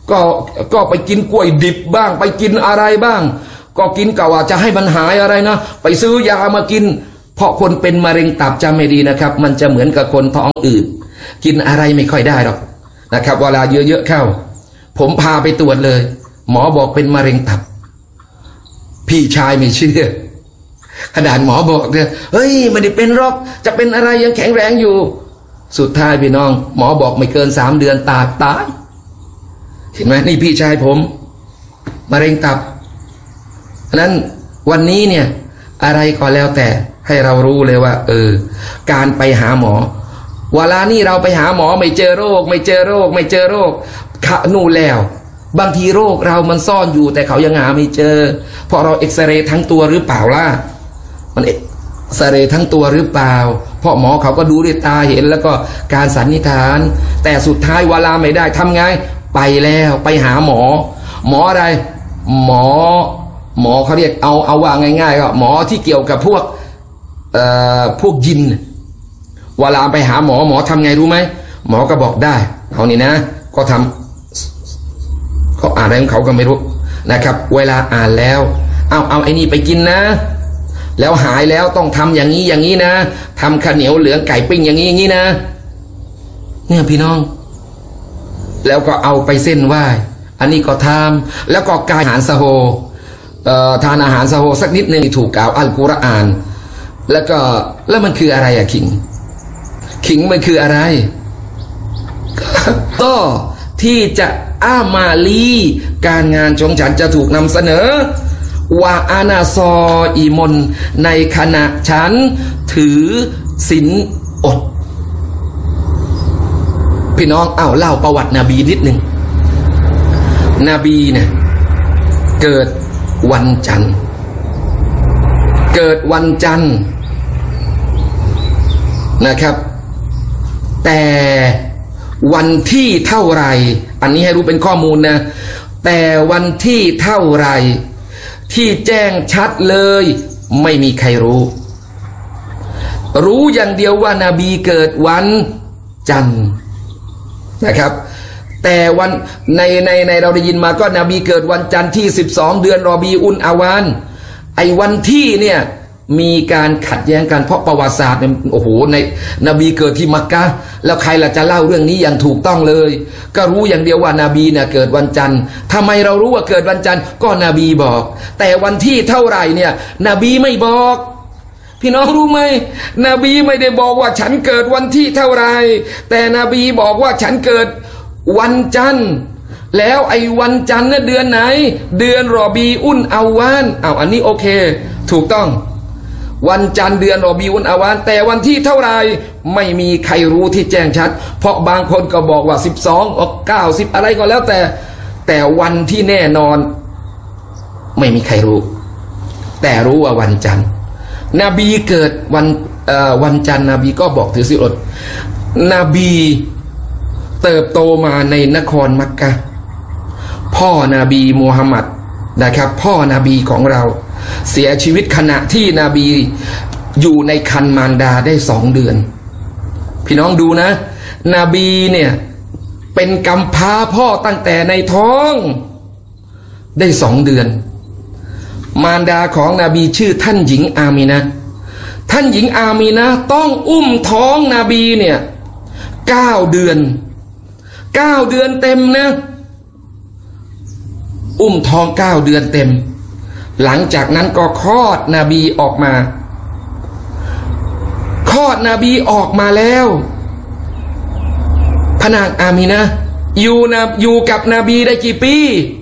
ก็ก็ไปกินกล้วยดิบบ้างไปกินอะไรบ้างก็กินกะว่าจะให้มันหายอะไรนะไปซื้อยามากินเพราะคนเป็นมะเร็งตับจำไม่ดีนะครับมันจะเหมือนกับคนท้องอืดกินอะไรไม่ค่อยได้หรอกนะครับเวลาเยอะๆเข้าผมพาไปตรวจเลยหมอบอกเป็นมะเร็งตับพี่ชายไม่เชื่อขนาดหมอบอกเนี่ยเฮ้ยไม่ได้เป็นหรอกจะเป็นอะไรยังแข็งแรงอยู่สุดท้ายพี่น้องหมอบอกไม่เกินสามเดือนตายตายเห็นไหมนี่พี่ชายผมมะเร็งตับฉะนั้นวันนี้เนี่ยอะไรก็แล้วแต่ให้เรารู้เลยว่าเออการไปหาหมอเวลานี่เราไปหาหมอไม่เจอโรคไม่เจอโรคไม่เจอโรคขะนู่นแล้วบางทีโรคเรามันซ่อนอยู่แต่เขายังหาไม่เจอเพราะเราเอ็กซเรย์ทั้งตัวหรือเปล่าล่ะมันเอ็กซเรย์ทั้งตัวหรือเปล่าเพราะหมอเขาก็ดูด้วยตาเห็นแล้วก็การสันนิษฐานแต่สุดท้ายเวลาไม่ได้ทำไงไปแล้วไปหาหมอหมออะไรหมอหมอเขาเรียกเอาเอาว่าง่ายๆก็หมอที่เกี่ยวกับพวกเอ่อพวกยินเวลาไปหาหมอหมอทำไงรู้ไหมหมอก็บอกได้เอานี่นะก็ทำเขาอ่านอะไรของเขาก็ไม่รู้นะครับเวลาอ่านแล้วเอาเอาไอ้นี่ไปกินนะแล้วหายแล้วต้องทำอย่างนี้อย่างนี้นะทำข้าวเหนียวเหลืองไก่ปิ้งอย่างนี้อย่างนี้นะเนี่ยพี่น้องแล้วก็เอาไปเส้นไหว้อันนี้ก็ทำแล้วก็กายอาหารสะโฮเอ่อทานอาหารสะโฮสักนิดหนึ่งถูกกล่าวอัลกุรอานแล้วก็แล้วมันคืออะไรอะขิงขิงมันคืออะไรก็ที่จะอามาลีการงานของฉันจะถูกนำเสนอว่าอานาซออีมนในขณะฉันถือศีลอดพี่น้องเอ้าเล่าประวัตินบีนิดหนึ่งนบีเนี่ยเกิดวันจันทร์เกิดวันจันทร์นะครับแต่วันที่เท่าไรอันนี้ให้รู้เป็นข้อมูลนะแต่วันที่เท่าไรที่แจ้งชัดเลยไม่มีใครรู้รู้อย่างเดียวว่านาบีเกิดวันจันทร์นะครับแต่วันในในในเราได้ยินมาก็นบีเกิดวันจันทร์ที่สิบสองเดือนรอบีอุนอาวานไอ้วันที่เนี่ยมีการขัดแย้งกันเพราะประวัติศาสตร์เนี่ยโอ้โหในนบีเกิดที่มักกะห์แล้วใครล่ะจะเล่าเรื่องนี้อย่างถูกต้องเลยก็รู้อย่างเดียวว่านาบีเนี่ยเกิดวันจันทร์ทำไมเรารู้ว่าเกิดวันจันทร์ก็นบีบอกแต่วันที่เท่าไหร่เนี่ยนบีไม่บอกพี่น้องรู้ไหมนบีไม่ได้บอกว่าฉันเกิดวันที่เท่าไหร่แต่นบีบอกว่าฉันเกิดวันจันทร์แล้วไอ้วันจันทร์เนี่ยเดือนไหนเดือนรอบีอุนอาวานอ้าวอันนี้โอเคถูกต้องวันจันทร์เดือนรอบีอุนอาวานแต่วันที่เท่าไรไม่มีใครรู้ที่แจ้งชัดเพราะบางคนก็บอกว่าสิบสองออกเก้าสิบอะไรก็แล้วแต่แต่วันที่แน่นอนไม่มีใครรู้แต่รู้ว่าวันจันทร์นบีเกิดวันเอ่อวันจันทร์นบีก็บอกถือศีลอดนบีเติบโตมาในนครมักกะห์พ่อนบีมูฮัมหมัดนะครับพ่อนบีของเราเสียชีวิตขณะที่นบีอยู่ในครรภ์มารดาได้สองเดือนพี่น้องดูนะนบีเนี่ยเป็นกำพร้าพ่อตั้งแต่ในท้องได้สองเดือนมารดาของนบีชื่อท่านหญิงอามีนะท่านหญิงอามีนะต้องอุ้มท้องนบีเนี่ยเก้าเดือนเก้าเดือนเต็มนะอุ้มท้องเก้าเดือนเต็มหลังจากนั้นก็คลอดนบีออกมาคลอดนบีออกมาแล้วพระนางอามีนะอยู่นะอยู่กับนบีได้กี่ปี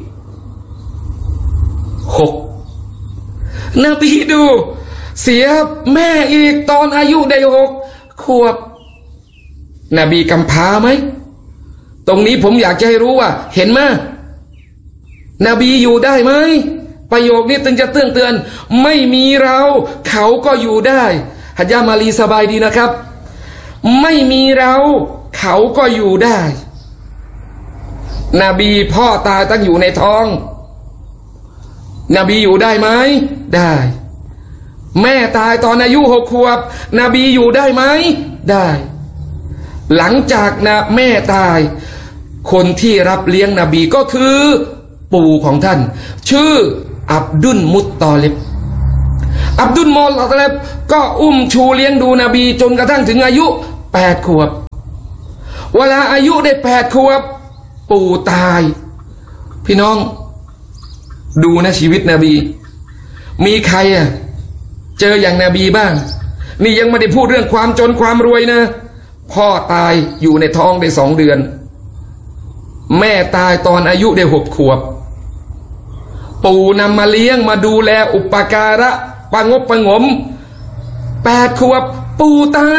หกนบีดูเสียแม่อีกตอนอายุได้หกขวบนบีกำพร้าไหมตรงนี้ผมอยากจะให้รู้ว่าเห็นไหมนบีอยู่ได้ไหมประโยคนี้ถึงจะเตือนเตือนไม่มีเราเขาก็อยู่ได้ฮัจญะมาลีสบายดีนะครับไม่มีเราเขาก็อยู่ได้นบีพ่อตายตั้งอยู่ในท้องนบีอยู่ได้ไหมได้แม่ตายตอนอายุหกขวบนบีอยู่ได้ไหมได้หลังจากนะแม่ตายคนที่รับเลี้ยงนบีก็คือปู่ของท่านชื่ออับดุลมุตตอลิบอับดุลมุตตอลิบก็อุ้มชูเลี้ยงดูนบีจนกระทั่งถึงอายุแปดขวบเวลาอายุได้แปดขวบปู่ตายพี่น้องดูนะชีวิตนบีมีใครอ่ะเจออย่างนบีบ้างนี่ยังไม่ได้พูดเรื่องความจนความรวยนะพ่อตายอยู่ในท้องได้สองเดือนแม่ตายตอนอายุได้หกขวบปู่นำมาเลี้ยงมาดูแลอุปการะประงบประงมแปดขวบปู่ตาย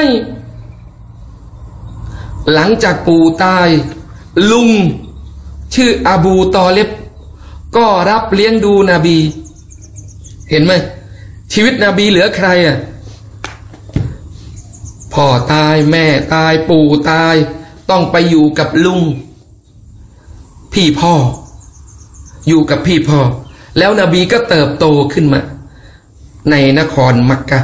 หลังจากปู่ตายลุงชื่ออบูตอเลบก็รับเลี้ยงดูนบีเห็นไหมชีวิตนบีเหลือใครอ่ะพ่อตายแม่ตายปู่ตายต้องไปอยู่กับลุงพี่พ่ออยู่กับพี่พ่อแล้วนบีก็เติบโตขึ้นมาในนครมักกะ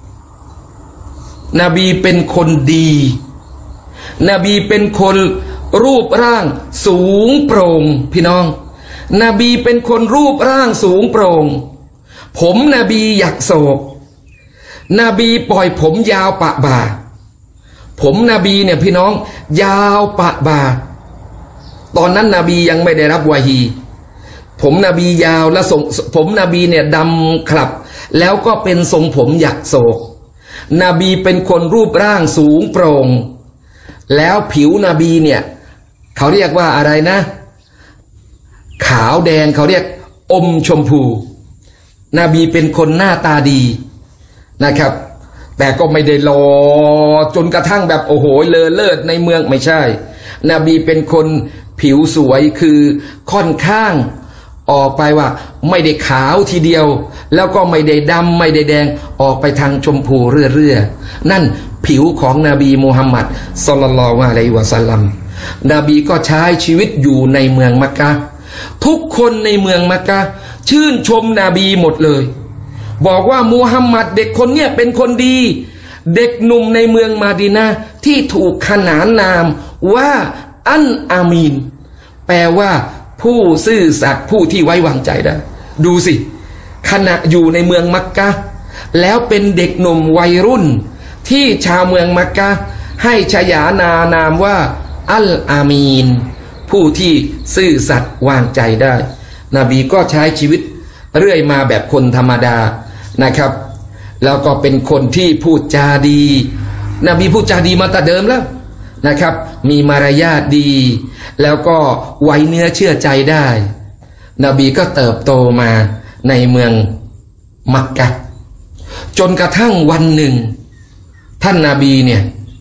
นบีเป็นคนดีนบีเป็นคนรูปร่างสูงโปร่งพี่น้องนบีเป็นคนรูปร่างสูงโปร่งผมนบีหยักโศกนบีปล่อยผมยาวปะบ่าผมนบีเนี่ยพี่น้องยาวปะบ่าตอนนั้นนบียังไม่ได้รับวะฮีผมนบียาวและทรงผมนบีเนี่ยดำคลับแล้วก็เป็นทรงผมหยักโศกนบีเป็นคนรูปร่างสูงโปร่งแล้วผิวนบีเนี่ยเขาเรียกว่าอะไรนะขาวแดงเขาเรียกอมชมพูนบีเป็นคนหน้าตาดีนะครับแต่ก็ไม่ได้หล่อจนกระทั่งแบบโอ้โหเลอเลิศในเมืองไม่ใช่นบีเป็นคนผิวสวยคือค่อนข้างออกไปว่าไม่ได้ขาวทีเดียวแล้วก็ไม่ได้ดำไม่ได้แดงออกไปทางชมพูเรื่อยๆนั่นผิวของนบีมุฮัมมัดศ็อลลัลลอฮุอะลัยฮิวะซัลลัมนบีก็ใช้ชีวิตอยู่ในเมืองมักกะฮ์ทุกคนในเมืองมักกะฮ์ชื่นชมนบีหมดเลยบอกว่ามุฮัมมัดเด็กคนเนี้ยเป็นคนดีเด็กหนุ่มในเมืองมาดีนะห์ที่ถูกขนานนามว่าอันอามีนแปลว่าผู้ซื่อสัตย์ผู้ที่ไว้วางใจได้ดูสิขณะอยู่ในเมืองมักกะฮ์แล้วเป็นเด็กหนุ่มวัยรุ่นที่ชาวเมืองมักกะฮ์ให้ฉายานานามว่าอัลอามีนผู้ที่ซื่อสัตย์วางใจได้นบีก็ใช้ชีวิตเรื่อยมาแบบคนธรรมดานะครับแล้วก็เป็นคนที่พูดจาดีนบีพูดจาดีมาแต่เดิมแล้วนะครับมีมารยาทดีแล้วก็ไว้เนื้อเชื่อใจได้นบีก็เติบโตมาในเมืองมักกะฮ์จนกระทั่งวันหนึ่งท่านนบีเนี่ย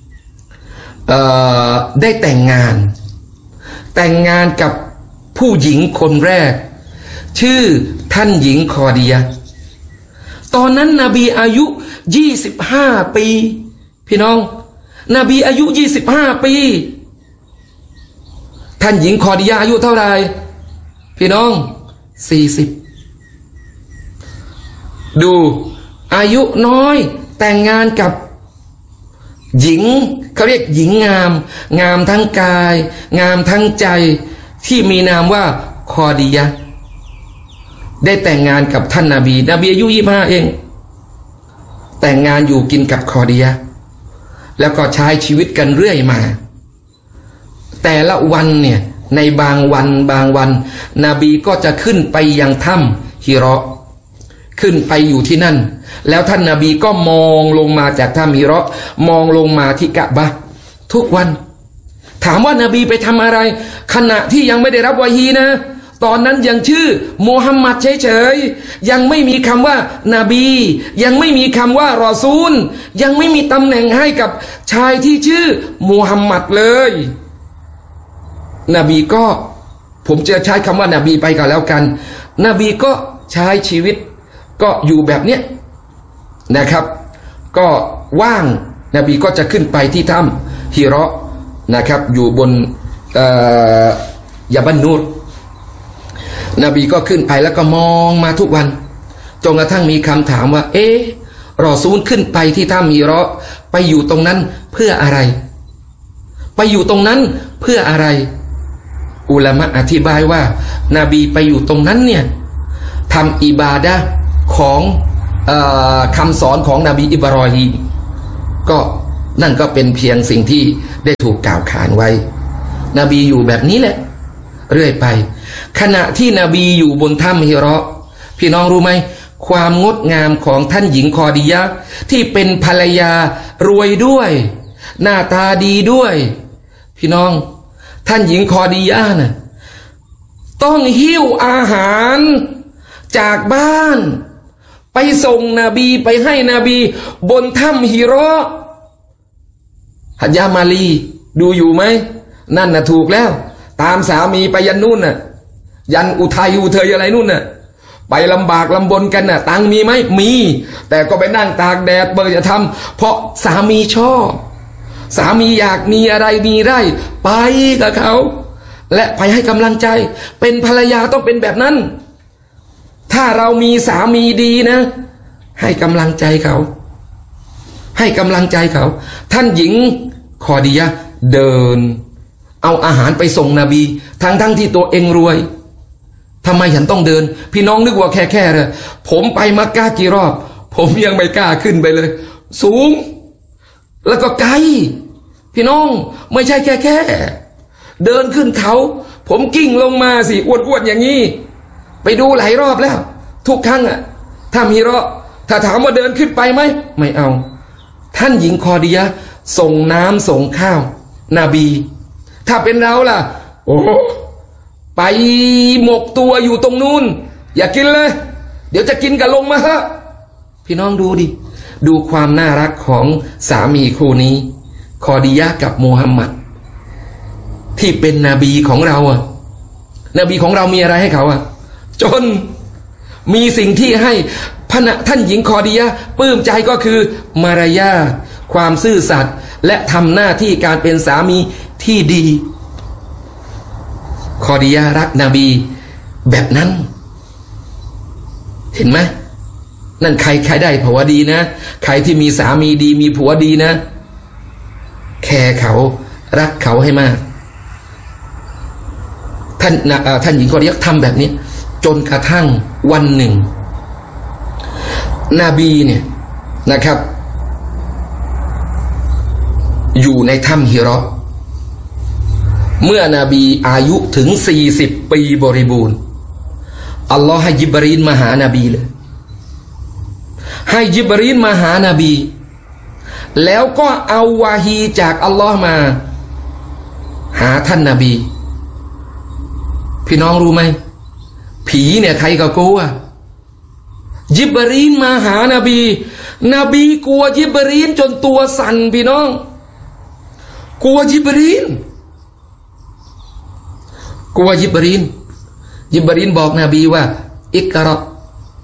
ได้แต่งงานแต่งงานกับผู้หญิงคนแรกชื่อท่านหญิงคอดียะห์ตอนนั้นนบีอายุยี่สิบห้าปีพี่น้องนบีอายุยี่สิบห้าปีท่านหญิงคอดียะห์อายุเท่าไหร่พี่น้องสี่สิบดูอายุน้อยแต่งงานกับหญิงเขาเรียกหญิงงามงามทั้งกายงามทั้งใจที่มีนามว่าคอดียะห์ได้แต่งงานกับท่านนบีนบีอายุยี่สิบห้าเองแต่งงานอยู่กินกับคอดียะห์แล้วก็ใช้ชีวิตกันเรื่อยมาแต่ละวันเนี่ยในบางวันบางวันนบีก็จะขึ้นไปยังถ้ำฮิเราะห์ขึ้นไปอยู่ที่นั่นแล้วท่านนบีก็มองลงมาจากถ้ำฮิเราะห์มองลงมาที่กะบะห์ทุกวันถามว่านบีไปทำอะไรขณะที่ยังไม่ได้รับวะฮีนะตอนนั้นยังชื่อมูฮัมหมัดเฉยๆยังไม่มีคำว่านบียังไม่มีคำว่ารอซูลยังไม่มีตำแหน่งให้กับชายที่ชื่อมูฮัมหมัดเลยนบีก็ผมจะใช้คำว่านบีไปก็แล้วกันนบีก็ใช้ชีวิตก็อยู่แบบเนี้ยนะครับก็ว่างนบีก็จะขึ้นไปที่ถ้ำฮิเราะห์นะครับอยู่บนยาบันนูรนบีก็ขึ้นไปแล้วก็มองมาทุกวันจนกระทั่งมีคำถามว่าเอ๊ะรอซูลขึ้นไปที่ถ้ำฮิเราะห์ไปอยู่ตรงนั้นเพื่ออะไรไปอยู่ตรงนั้นเพื่ออะไรอุลามะอธิบายว่านาบีไปอยู่ตรงนั้นเนี่ยทำอิบาดะห์ของเอ่อคำสอนของนบีอิบรอฮีมก็นั่นก็เป็นเพียงสิ่งที่ได้ถูกกล่าวขานไว้นบีอยู่แบบนี้แหละเรื่อยไปขณะที่นบีอยู่บนถ้ำฮิเราะห์พี่น้องรู้ไหมความงดงามของท่านหญิงคอดียะห์ที่เป็นภรรยารวยด้วยหน้าตาดีด้วยพี่น้องท่านหญิงคอดียะห์น่ะต้องหิ้วอาหารจากบ้านไปส่งนบีไปให้นบีบนถ้ำฮิเราะห์ฮัจญะมาลีดูอยู่ไหมนั่นน่ะถูกแล้วตามสามีไปยันนู่นน่ะยันอุทัยอุเทยอะไรนู่นน่ะไปลำบากลำบนกันน่ะตังมีไหมมีแต่ก็ไปนั่งตากแดดเบอร์จะทำเพราะสามีชอบสามีอยากมีอะไรมีได้ไปกับเขาและไปให้กำลังใจเป็นภรรยาต้องเป็นแบบนั้นถ้าเรามีสามีดีนะให้กำลังใจเขาให้กำลังใจเขาท่านหญิงคอดียะห์เดินเอาอาหารไปส่งนบีทั้งทั้งที่ตัวเองรวยทำไมฉันต้องเดินพี่น้องนึกว่าแค่แค่เลยผมไปมักกะกี่รอบผมยังไม่กล้าขึ้นไปเลยสูงแล้วก็ไกลพี่น้องไม่ใช่แค่แค่เดินขึ้นเขาผมกิ้งลงมาสิอ้วนๆอย่างนี้ไปดูหลายรอบแล้วทุกครั้งอะถ้ามีเราะถ้าถามว่าเดินขึ้นไปไหมไม่เอาท่านหญิงคอดียะห์ส่งน้ำส่งข้าวนบีถ้าเป็นเราล่ะโอ้ไปหมกตัวอยู่ตรงนู้นอย่ากินเลยเดี๋ยวจะกินกันลงมาฮะพี่น้องดูดิดูความน่ารักของสามีคู่นี้คอดียะห์กับมูฮัมหมัดที่เป็นนบีของเราอ่ะนบีของเรามีอะไรให้เขาอ่ะจนมีสิ่งที่ให้พระท่านหญิงคอดียะห์ปลื้มใจก็คือมารยาทความซื่อสัตย์และทำหน้าที่การเป็นสามีที่ดีคอดียะห์รักนบีแบบนั้นเห็นไหมนั่นใครใครได้ผัวดีนะใครที่มีสามีดีมีผัวดีนะแคร์เขารักเขาให้มากท่านท่านหญิงคอดียะห์ทำแบบนี้จนกระทั่งวันหนึ่งนบีเนี่ยนะครับอยู่ในถ้ำฮิเราะห์เมื่อนบีอายุถึงสี่สิบปีบริบูรณ์อัลลอฮ์ให้ญิบรีลมาหานบีเลยให้ญิบรีลมาหานบีแล้วก็เอาวาฮีจากอัลลอฮ์มาหาท่านนบีพี่น้องรู้ไหมผีเนี่ยใครก็กลัวญิบรีลมาหานบีนบีกลัวญิบรีลจนตัวสั่นพี่น้องกลัวญิบรีลกลัวญิบรีลญิบรีลบอกนบีว่าอิกเราะห์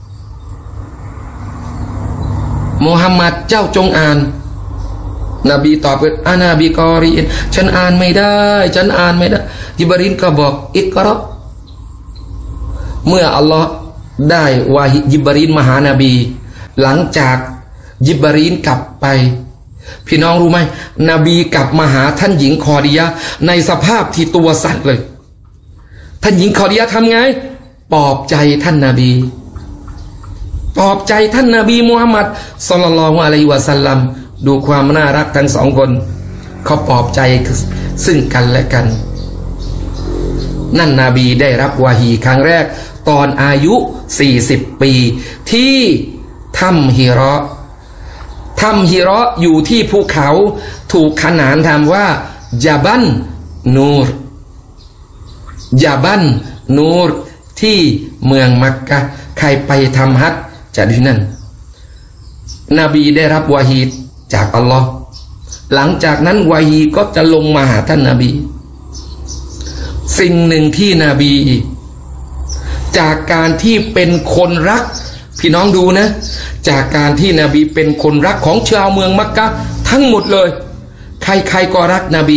มุฮัมมัดเจ้าจงอ่านนบีตอบว่าอานาบีกอรีนฉันอ่านไม่ได้ฉันอ่านไม่ได้ญิบรีลก็บอกอิกเราะห์เมื่ออัลลอฮ์ได้วาฮีญิบรีลมาหานบีหลังจากญิบรีลกลับไปพี่น้องรู้ไหมนบีกลับมาหาท่านหญิงคอดียะห์ในสภาพที่ตัวสั่นเลยท่านหญิงคอดียะห์ทำไงปลอบใจท่านนบีปลอบใจท่านนบีมุฮัมมัดศ็อลลัลลอฮุอะลัยฮิวะซัลลัมดูความน่ารักทั้งสองคนเขาปลอบใจซึ่งกันและกันนั่นนบีได้รับวาฮีครั้งแรกตอนอายุสี่สิบปีที่ถ้ำฮิเราะห์ถ้ำฮิเราะห์อยู่ที่ภูเขาถูกขนานนามว่าญะบัลนูรญะบัลนูรที่เมืองมักกะฮ์ใครไปทำฮัจญ์จากที่นั่นนบีได้รับวาฮีจากอัลลอฮ์หลังจากนั้นวาฮีก็จะลงมาหาท่านนบีสิ่งหนึ่งที่นบีจากการที่เป็นคนรักพี่น้องดูนะจากการที่นบีเป็นคนรักของชาวเมืองมักกะฮ์ทั้งหมดเลยใครๆก็รักนบี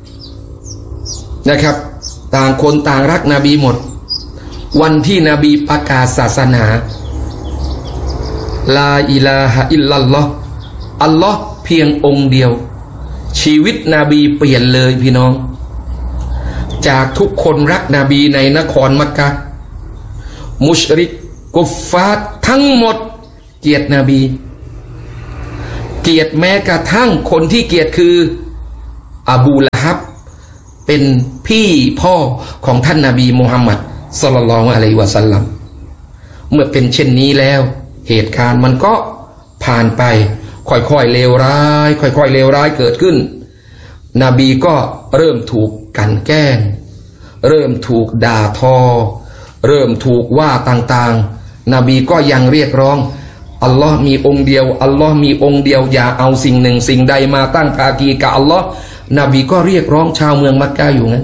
นะครับต่างคนต่างรักนบีหมดวันที่นบีประกาศศาสนาลาอิลาฮะอิลลัลลอฮ์อัลลอฮ์เพียงองค์เดียวชีวิตนบีเปลี่ยนเลยพี่น้องจากทุกคนรักนบีในนครมักกะฮ์มุชริกกุฟฟาร์ทั้งหมดเกลียดนบีเกลียดแม้กระทั่งคนที่เกลียดคืออบูละฮับเป็นพี่พ่อของท่านนบีมุฮัมมัดศ็อลลัลลอฮุอะลัยฮิวะซัลลัมเมื่อเป็นเช่นนี้แล้วเหตุการณ์มันก็ผ่านไปค่อยๆเลวร้ายค่อยๆเลวร้ายเกิดขึ้นนบีก็เริ่มถูกกันแกล้งเริ่มถูกด่าทอเริ่มถูกว่าต่างๆนบีก็ยังเรียกร้องอัลลอฮ์มีองค์เดียวอัลลอฮ์มีองค์เดียวอย่าเอาสิ่งหนึ่งสิ่งใดมาตั้งภาคีกับอัลลอฮ์นบีก็เรียกร้องชาวเมืองมักกะฮ์อยู่งั้น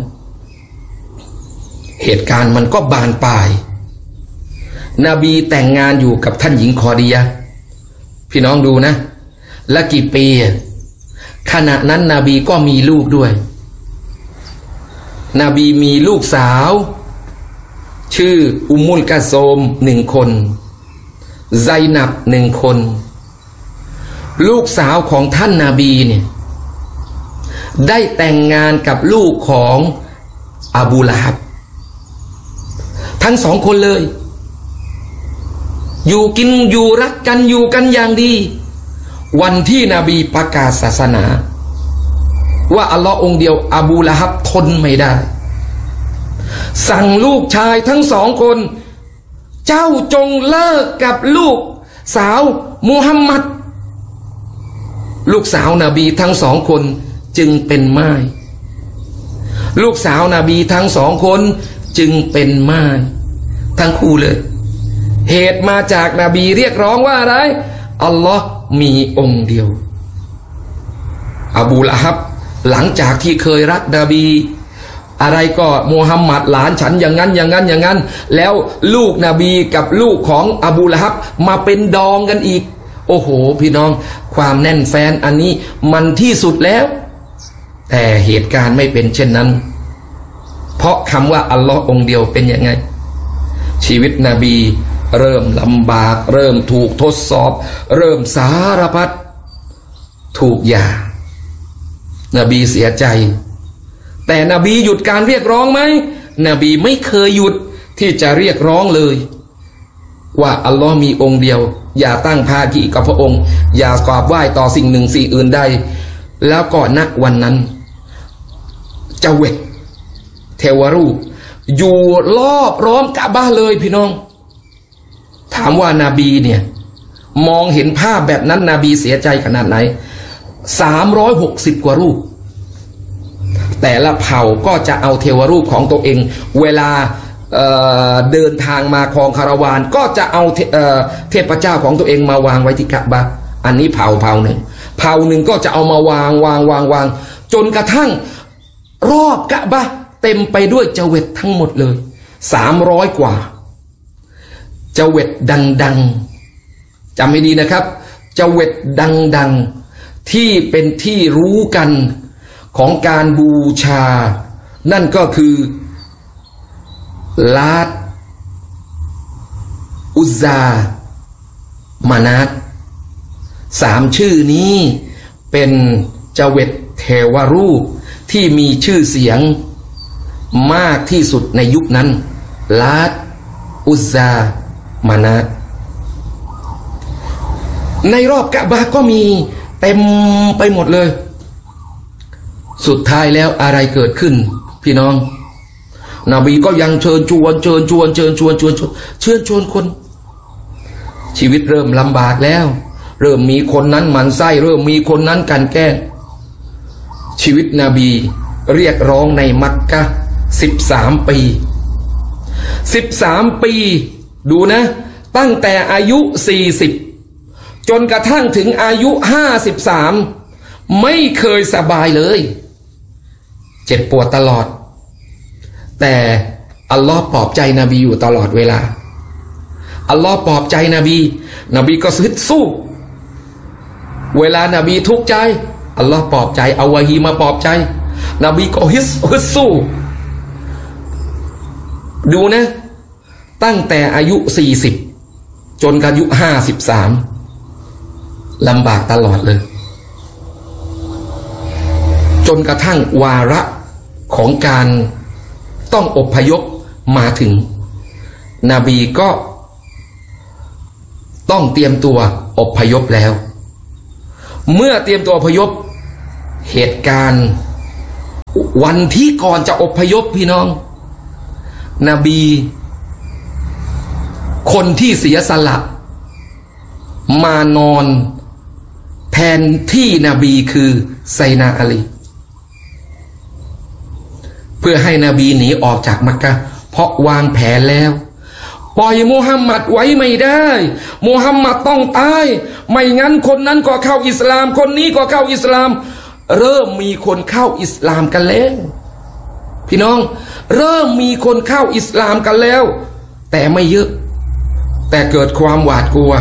เหตุการณ์มันก็บานปลายนบีแต่งงานอยู่กับท่านหญิงคอดียะห์พี่น้องดูนะและกี่ปีขณะนั้นนบีก็มีลูกด้วยนบีมีลูกสาวชื่ออุมมุลกะโซมหนึ่งคนไซนับหนึ่งคนลูกสาวของท่านนบีเนี่ยได้แต่งงานกับลูกของอบูละฮับทั้งสองคนเลยอยู่กินอยู่รักกันอยู่กันอย่างดีวันที่นบีประกาศศาสนาว่าอัลลอฮ์องค์เดียวอบูละฮับทนไม่ได้สั่งลูกชายทั้งสองคนเจ้าจงเลิกกับลูกสาวมุฮัมมัดลูกสาวนาบีทั้งสองคนจึงเป็นม่ายลูกสาวนาบีทั้งสองคนจึงเป็นม่ายทั้งคู่เลยเหตุมาจากนาบีเรียกร้องว่าอะไรอัลลอฮ์มีองค์เดียวอบูละฮับหลังจากที่เคยรักนบีอะไรก็มูฮัมหมัดหลานฉันอย่างนั้นอย่างนั้นอย่างนั้นแล้วลูกนบีกับลูกของอบูละฮับมาเป็นดองกันอีกโอ้โหพี่น้องความแน่นแฟนอันนี้มันที่สุดแล้วแต่เหตุการณ์ไม่เป็นเช่นนั้นเพราะคำว่าอัลลอฮ์องค์เดียวเป็นยังไงชีวิตนบีเริ่มลำบากเริ่มถูกทดสอบเริ่มสารพัดถูกหย่านบีเสียใจแต่นบีหยุดการเรียกร้องไหมนบีไม่เคยหยุดที่จะเรียกร้องเลยว่าอัลลอฮ์มีองค์เดียวอย่าตั้งภาคีกับพระองค์อย่ากราบไหว้ต่อสิ่งหนึ่งสิ่งอื่นใดแล้วก็ณวันนั้นเจเวตเทวรูปอยู่รอบล้อมกะบะห์เลยพี่น้องถามว่านาบีเนี่ยมองเห็นภาพแบบนั้นนบีเสียใจขนาดไหนสามร้อยหกสิบกว่ารูปแต่ละเผ่าก็จะเอาเทวรูปของตัวเองเวลา เ, เดินทางมาครองคาราวานก็จะเอา เ, เทพเจ้าของตัวเองมาวางไว้ที่กะบะห์อันนี้เผ่าเผ่าหนึ่งเผ่าหนึ่งก็จะเอามาวางวางวางวางจนกระทั่งรอบกะบะห์เต็มไปด้วยเจเวตทั้งหมดเลยสามร้อยกว่าเจเวตดังๆจำให้ดีนะครับเจเวตดังๆที่เป็นที่รู้กันของการบูชานั่นก็คือลาตอุซซามานาตสามชื่อนี้เป็นเจเวตเทวรูปที่มีชื่อเสียงมากที่สุดในยุคนั้นลาตอุซซามานาตในรอบกะบะห์ก็มีเต็มไปหมดเลยสุดท้ายแล้วอะไรเกิดขึ้นพี่น้องนบีก็ยังเชิญชวนเชิญชวนเชิญชวนชวนเชิญชวนคนชีวิตเริ่มลำบากแล้วเริ่มมีคนนั้นหมั่นไส้เริ่มมีคนนั้นกันแกล้งชีวิตนบีเรียกร้องในมักกะฮ์สิบสามปีสิบสามปีดูนะตั้งแต่อายุสี่สิบจนกระทั่งถึงอายุห้าสิบสามไม่เคยสบายเลยเจ็บปวดตลอดแต่อัลลอฮ์ปลอบใจนบีอยู่ตลอดเวลาอัลลอฮ์ปลอบใจนบีนบีก็ฮึดสู้เวลานบีทุกข์ใจอัลลอฮ์ปลอบใจเอาวะฮีมาปลอบใจนบีก็ฮึดฮึดสู้ดูนะตั้งแต่อายุสี่สิบจนอายุห้าสิบสามลำบากตลอดเลยจนกระทั่งวาระของการต้องอพยพมาถึงนบีก็ต้องเตรียมตัวอพยพแล้วเมื่อเตรียมตัวอพยพเหตุการณ์วันที่ก่อนจะอพยพพี่น้องนบีคนที่เสียสละมานอนแทนที่นบีคือไซนาอาลีเพื่อให้นบีหนีออกจากมักกะฮ์เพราะวางแผนแล้วปล่อยมุฮัมมัดไว้ไม่ได้มุฮัมมัดต้องตายไม่งั้นคนนั้นก็เข้าอิสลามคนนี้ก็เข้าอิสลามเริ่มมีคนเข้าอิสลามกันแล้วพี่น้องเริ่มมีคนเข้าอิสลามกันแล้วแต่ไม่เยอะแต่เกิดความหวาดกลัว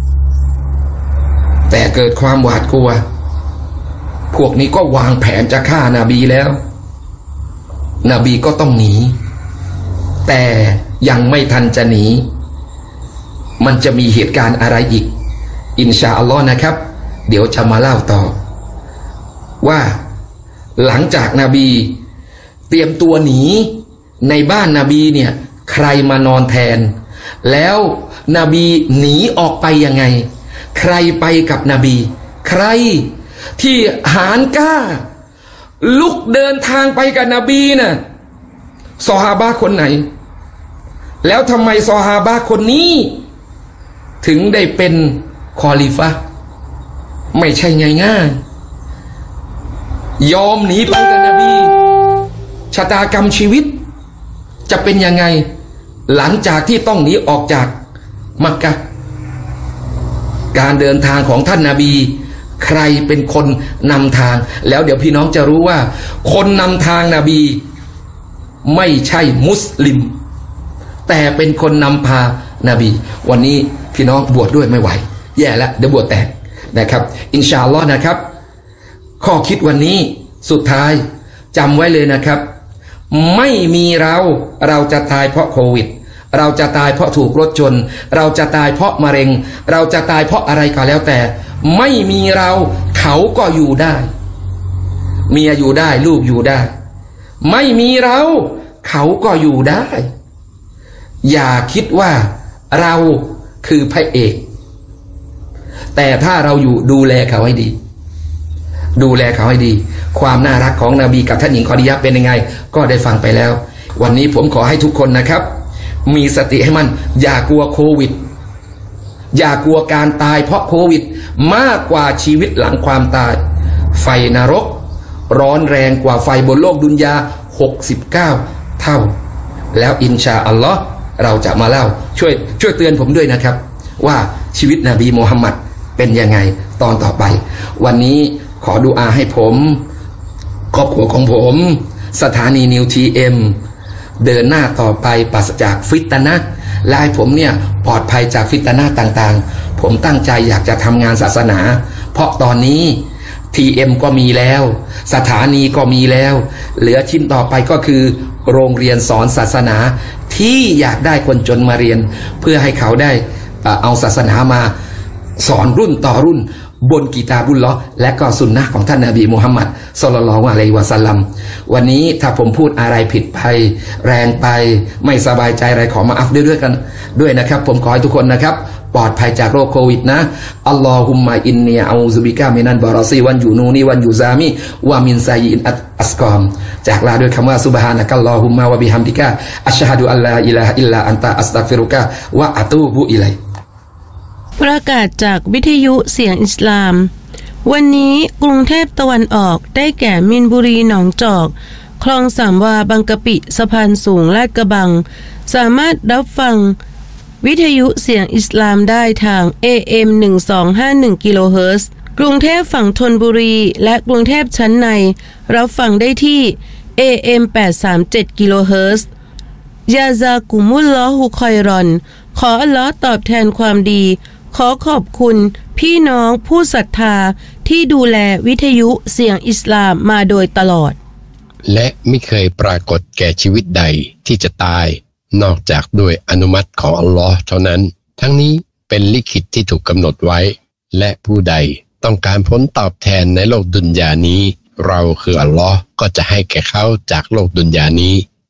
แต่เกิดความหวาดกลัวพวกนี้ก็วางแผนจะฆ่านาบีแล้วนบีก็ต้องหนีแต่ยังไม่ทันจะหนีมันจะมีเหตุการณ์อะไรอีกอินชาอัลลอฮ์นะครับเดี๋ยวจะมาเล่าต่อว่าหลังจากนบีเตรียมตัวหนีในบ้านนบีเนี่ยใครมานอนแทนแล้วนบีหนีออกไปยังไงใครไปกับนบีใครที่หานกล้าลุกเดินทางไปกับนบีน่ะซอฮาบะห์คนไหนแล้วทำไมซอฮาบะห์คนนี้ถึงได้เป็นคอลิฟะห์ไม่ใช่ง่ายๆยอมหนีไปกับนบีชะตากรรมชีวิตจะเป็นยังไงหลังจากที่ต้องหนีออกจากมักกะฮ์การเดินทางของท่านนบีใครเป็นคนนำทางแล้วเดี๋ยวพี่น้องจะรู้ว่าคนนำทางนบีไม่ใช่มุสลิมแต่เป็นคนนำพานบีวันนี้พี่น้องบวชด้วยไม่ไหวแย่แล้วเดี๋ยวบวชแตกนะครับอินชาอัลลอฮ์นะครับข้อคิดวันนี้สุดท้ายจำไว้เลยนะครับไม่มีเราเราจะตายเพราะโควิดเราจะตายเพราะถูกรถชนเราจะตายเพราะมะเร็งเราจะตายเพราะอะไรก็แล้วแต่ไม่มีเราเขาก็อยู่ได้เมียอยู่ได้ลูกอยู่ได้ไม่มีเราเขาก็อยู่ได้อย่าคิดว่าเราคือพระเอกแต่ถ้าเราอยู่ดูแลเขาให้ดีดูแลเขาให้ดีความน่ารักของนบีกับท่านหญิงคอดียะห์เป็นยังไงก็ได้ฟังไปแล้ววันนี้ผมขอให้ทุกคนนะครับมีสติให้มันอย่ากลัวโควิดอย่ากลัวการตายเพราะโควิดมากกว่าชีวิตหลังความตายไฟนรกร้อนแรงกว่าไฟบนโลกดุนยาหกสิบเก้าเท่าแล้วอินชาอัลลอฮ์เราจะมาเล่าช่วยช่วยเตือนผมด้วยนะครับว่าชีวิตนบีมูฮัมมัดเป็นยังไงตอนต่อไปวันนี้ขอดุอาให้ผมครอบครัวของผมสถานีนิวทีเอ็มเดินหน้าต่อไปปราศจากฟิตนะห์และให้ผมเนี่ยปลอดภัยจากฟิตนะห์ต่างๆผมตั้งใจอยากจะทำงานศาสนาเพราะตอนนี้ ที เอ็ม ก็มีแล้วสถานีก็มีแล้วเหลือชิ้นต่อไปก็คือโรงเรียนสอนศาสนาที่อยากได้คนจนมาเรียนเพื่อให้เขาได้เอาศาสนามาสอนรุ่นต่อรุ่นบนกีตาบุลลอฮ์และก็สุนนะของท่านนบีมุฮัมมัดศ็อลลัลลอฮุอะลัยฮิวะซัลลัมวันนี้ถ้าผมพูดอะไรผิดไปแรงไปไม่สบายใจอะไรขอมาอัฟด้วยด้วยกันด้วยนะครับผมขอให้ทุกคนนะครับปลอดภัยจากโรคโควิดนะอัลลอฮุมมะอินนีอะอูซุบิกะมินัลบารอซีวันยูนูนีวันยูซามีวะมินซายินอัสกอมจากลาด้วยคำว่าซุบฮานะกัลลอฮุมมะวะบิฮัมดิกะอัชฮะดุอัลลาอิลาฮะอิลลาอันตะอัสตัฆฟิรุกะวะอะตูบุอิลัยประกาศจากวิทยุเสียงอิสลามวันนี้กรุงเทพตะวันออกได้แก่มินบุรีหนองจอกคลองสามวาบางกะปิสะพานสูงลาดกระบังสามารถรับฟังวิทยุเสียงอิสลามได้ทาง เอ เอ็ม หนึ่งสองห้าหนึ่ง กิโลเฮิรตซ์กรุงเทพฝั่งธนบุรีและกรุงเทพชั้นในรับฟังได้ที่ เอ เอ็ม แปดสามเจ็ด กิโลเฮิรตซ์ยาซากุมุลลอฮุคอยรอนขออัลเลาะห์ตอบแทนความดีขอขอบคุณพี่น้องผู้ศรัทธาที่ดูแลวิทยุเสียงอิสลามมาโดยตลอดและไม่เคยปรากฏแก่ชีวิตใดที่จะตายนอกจากด้วยอนุมัติของอัลลอฮ์เท่านั้นทั้งนี้เป็นลิขิตที่ถูกกำหนดไว้และผู้ใดต้องการผลตอบแทนในโลกดุนยานี้เราคืออัลลอฮ์ก็จะให้แก่เขาจากโลกดุนยานี้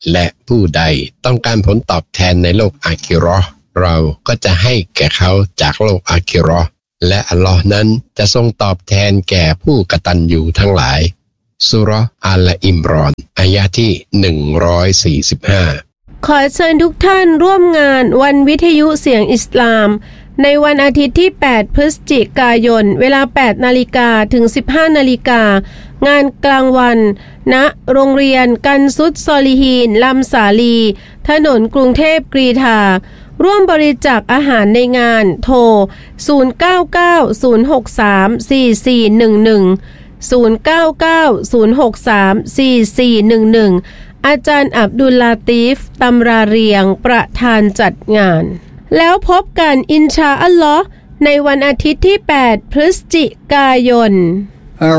และผู้ใดต้องการผลตอบแทนในโลกอาคิเราะห์เราก็จะให้แก่เขาจากโลกอาคิเราะห์และอัลลอฮ์นั้นจะทรงตอบแทนแก่ผู้กตัญญูทั้งหลายซูเราะห์อัลอิมรอนอายะห์ที่หนึ่งร้อยสี่สิบห้าขอเชิญทุกท่านร่วมงานวันวิทยุเสียงอิสลามในวันอาทิตย์ที่แปดพฤศจิกายนเวลา แปดนาฬิกา ถึง สิบห้านาฬิกางานกลางวันณโรงเรียนกันซุดซอลิฮีนลำสาลีถนนกรุงเทพกรีฑาร่วมบริจาคอาหารในงานโทรศูนย์ เก้า เก้า ศูนย์ หก สาม สี่ สี่ หนึ่ง หนึ่ง ศูนย์ เก้า เก้า ศูนย์ หก สาม สี่ สี่ หนึ่ง หนึ่งอาจารย์อับดุลลาตีฟตำราเรียงประธานจัดงานแล้วพบกันอินชาอัลลอฮ์ในวันอาทิตย์ที่แปดพฤศจิกายน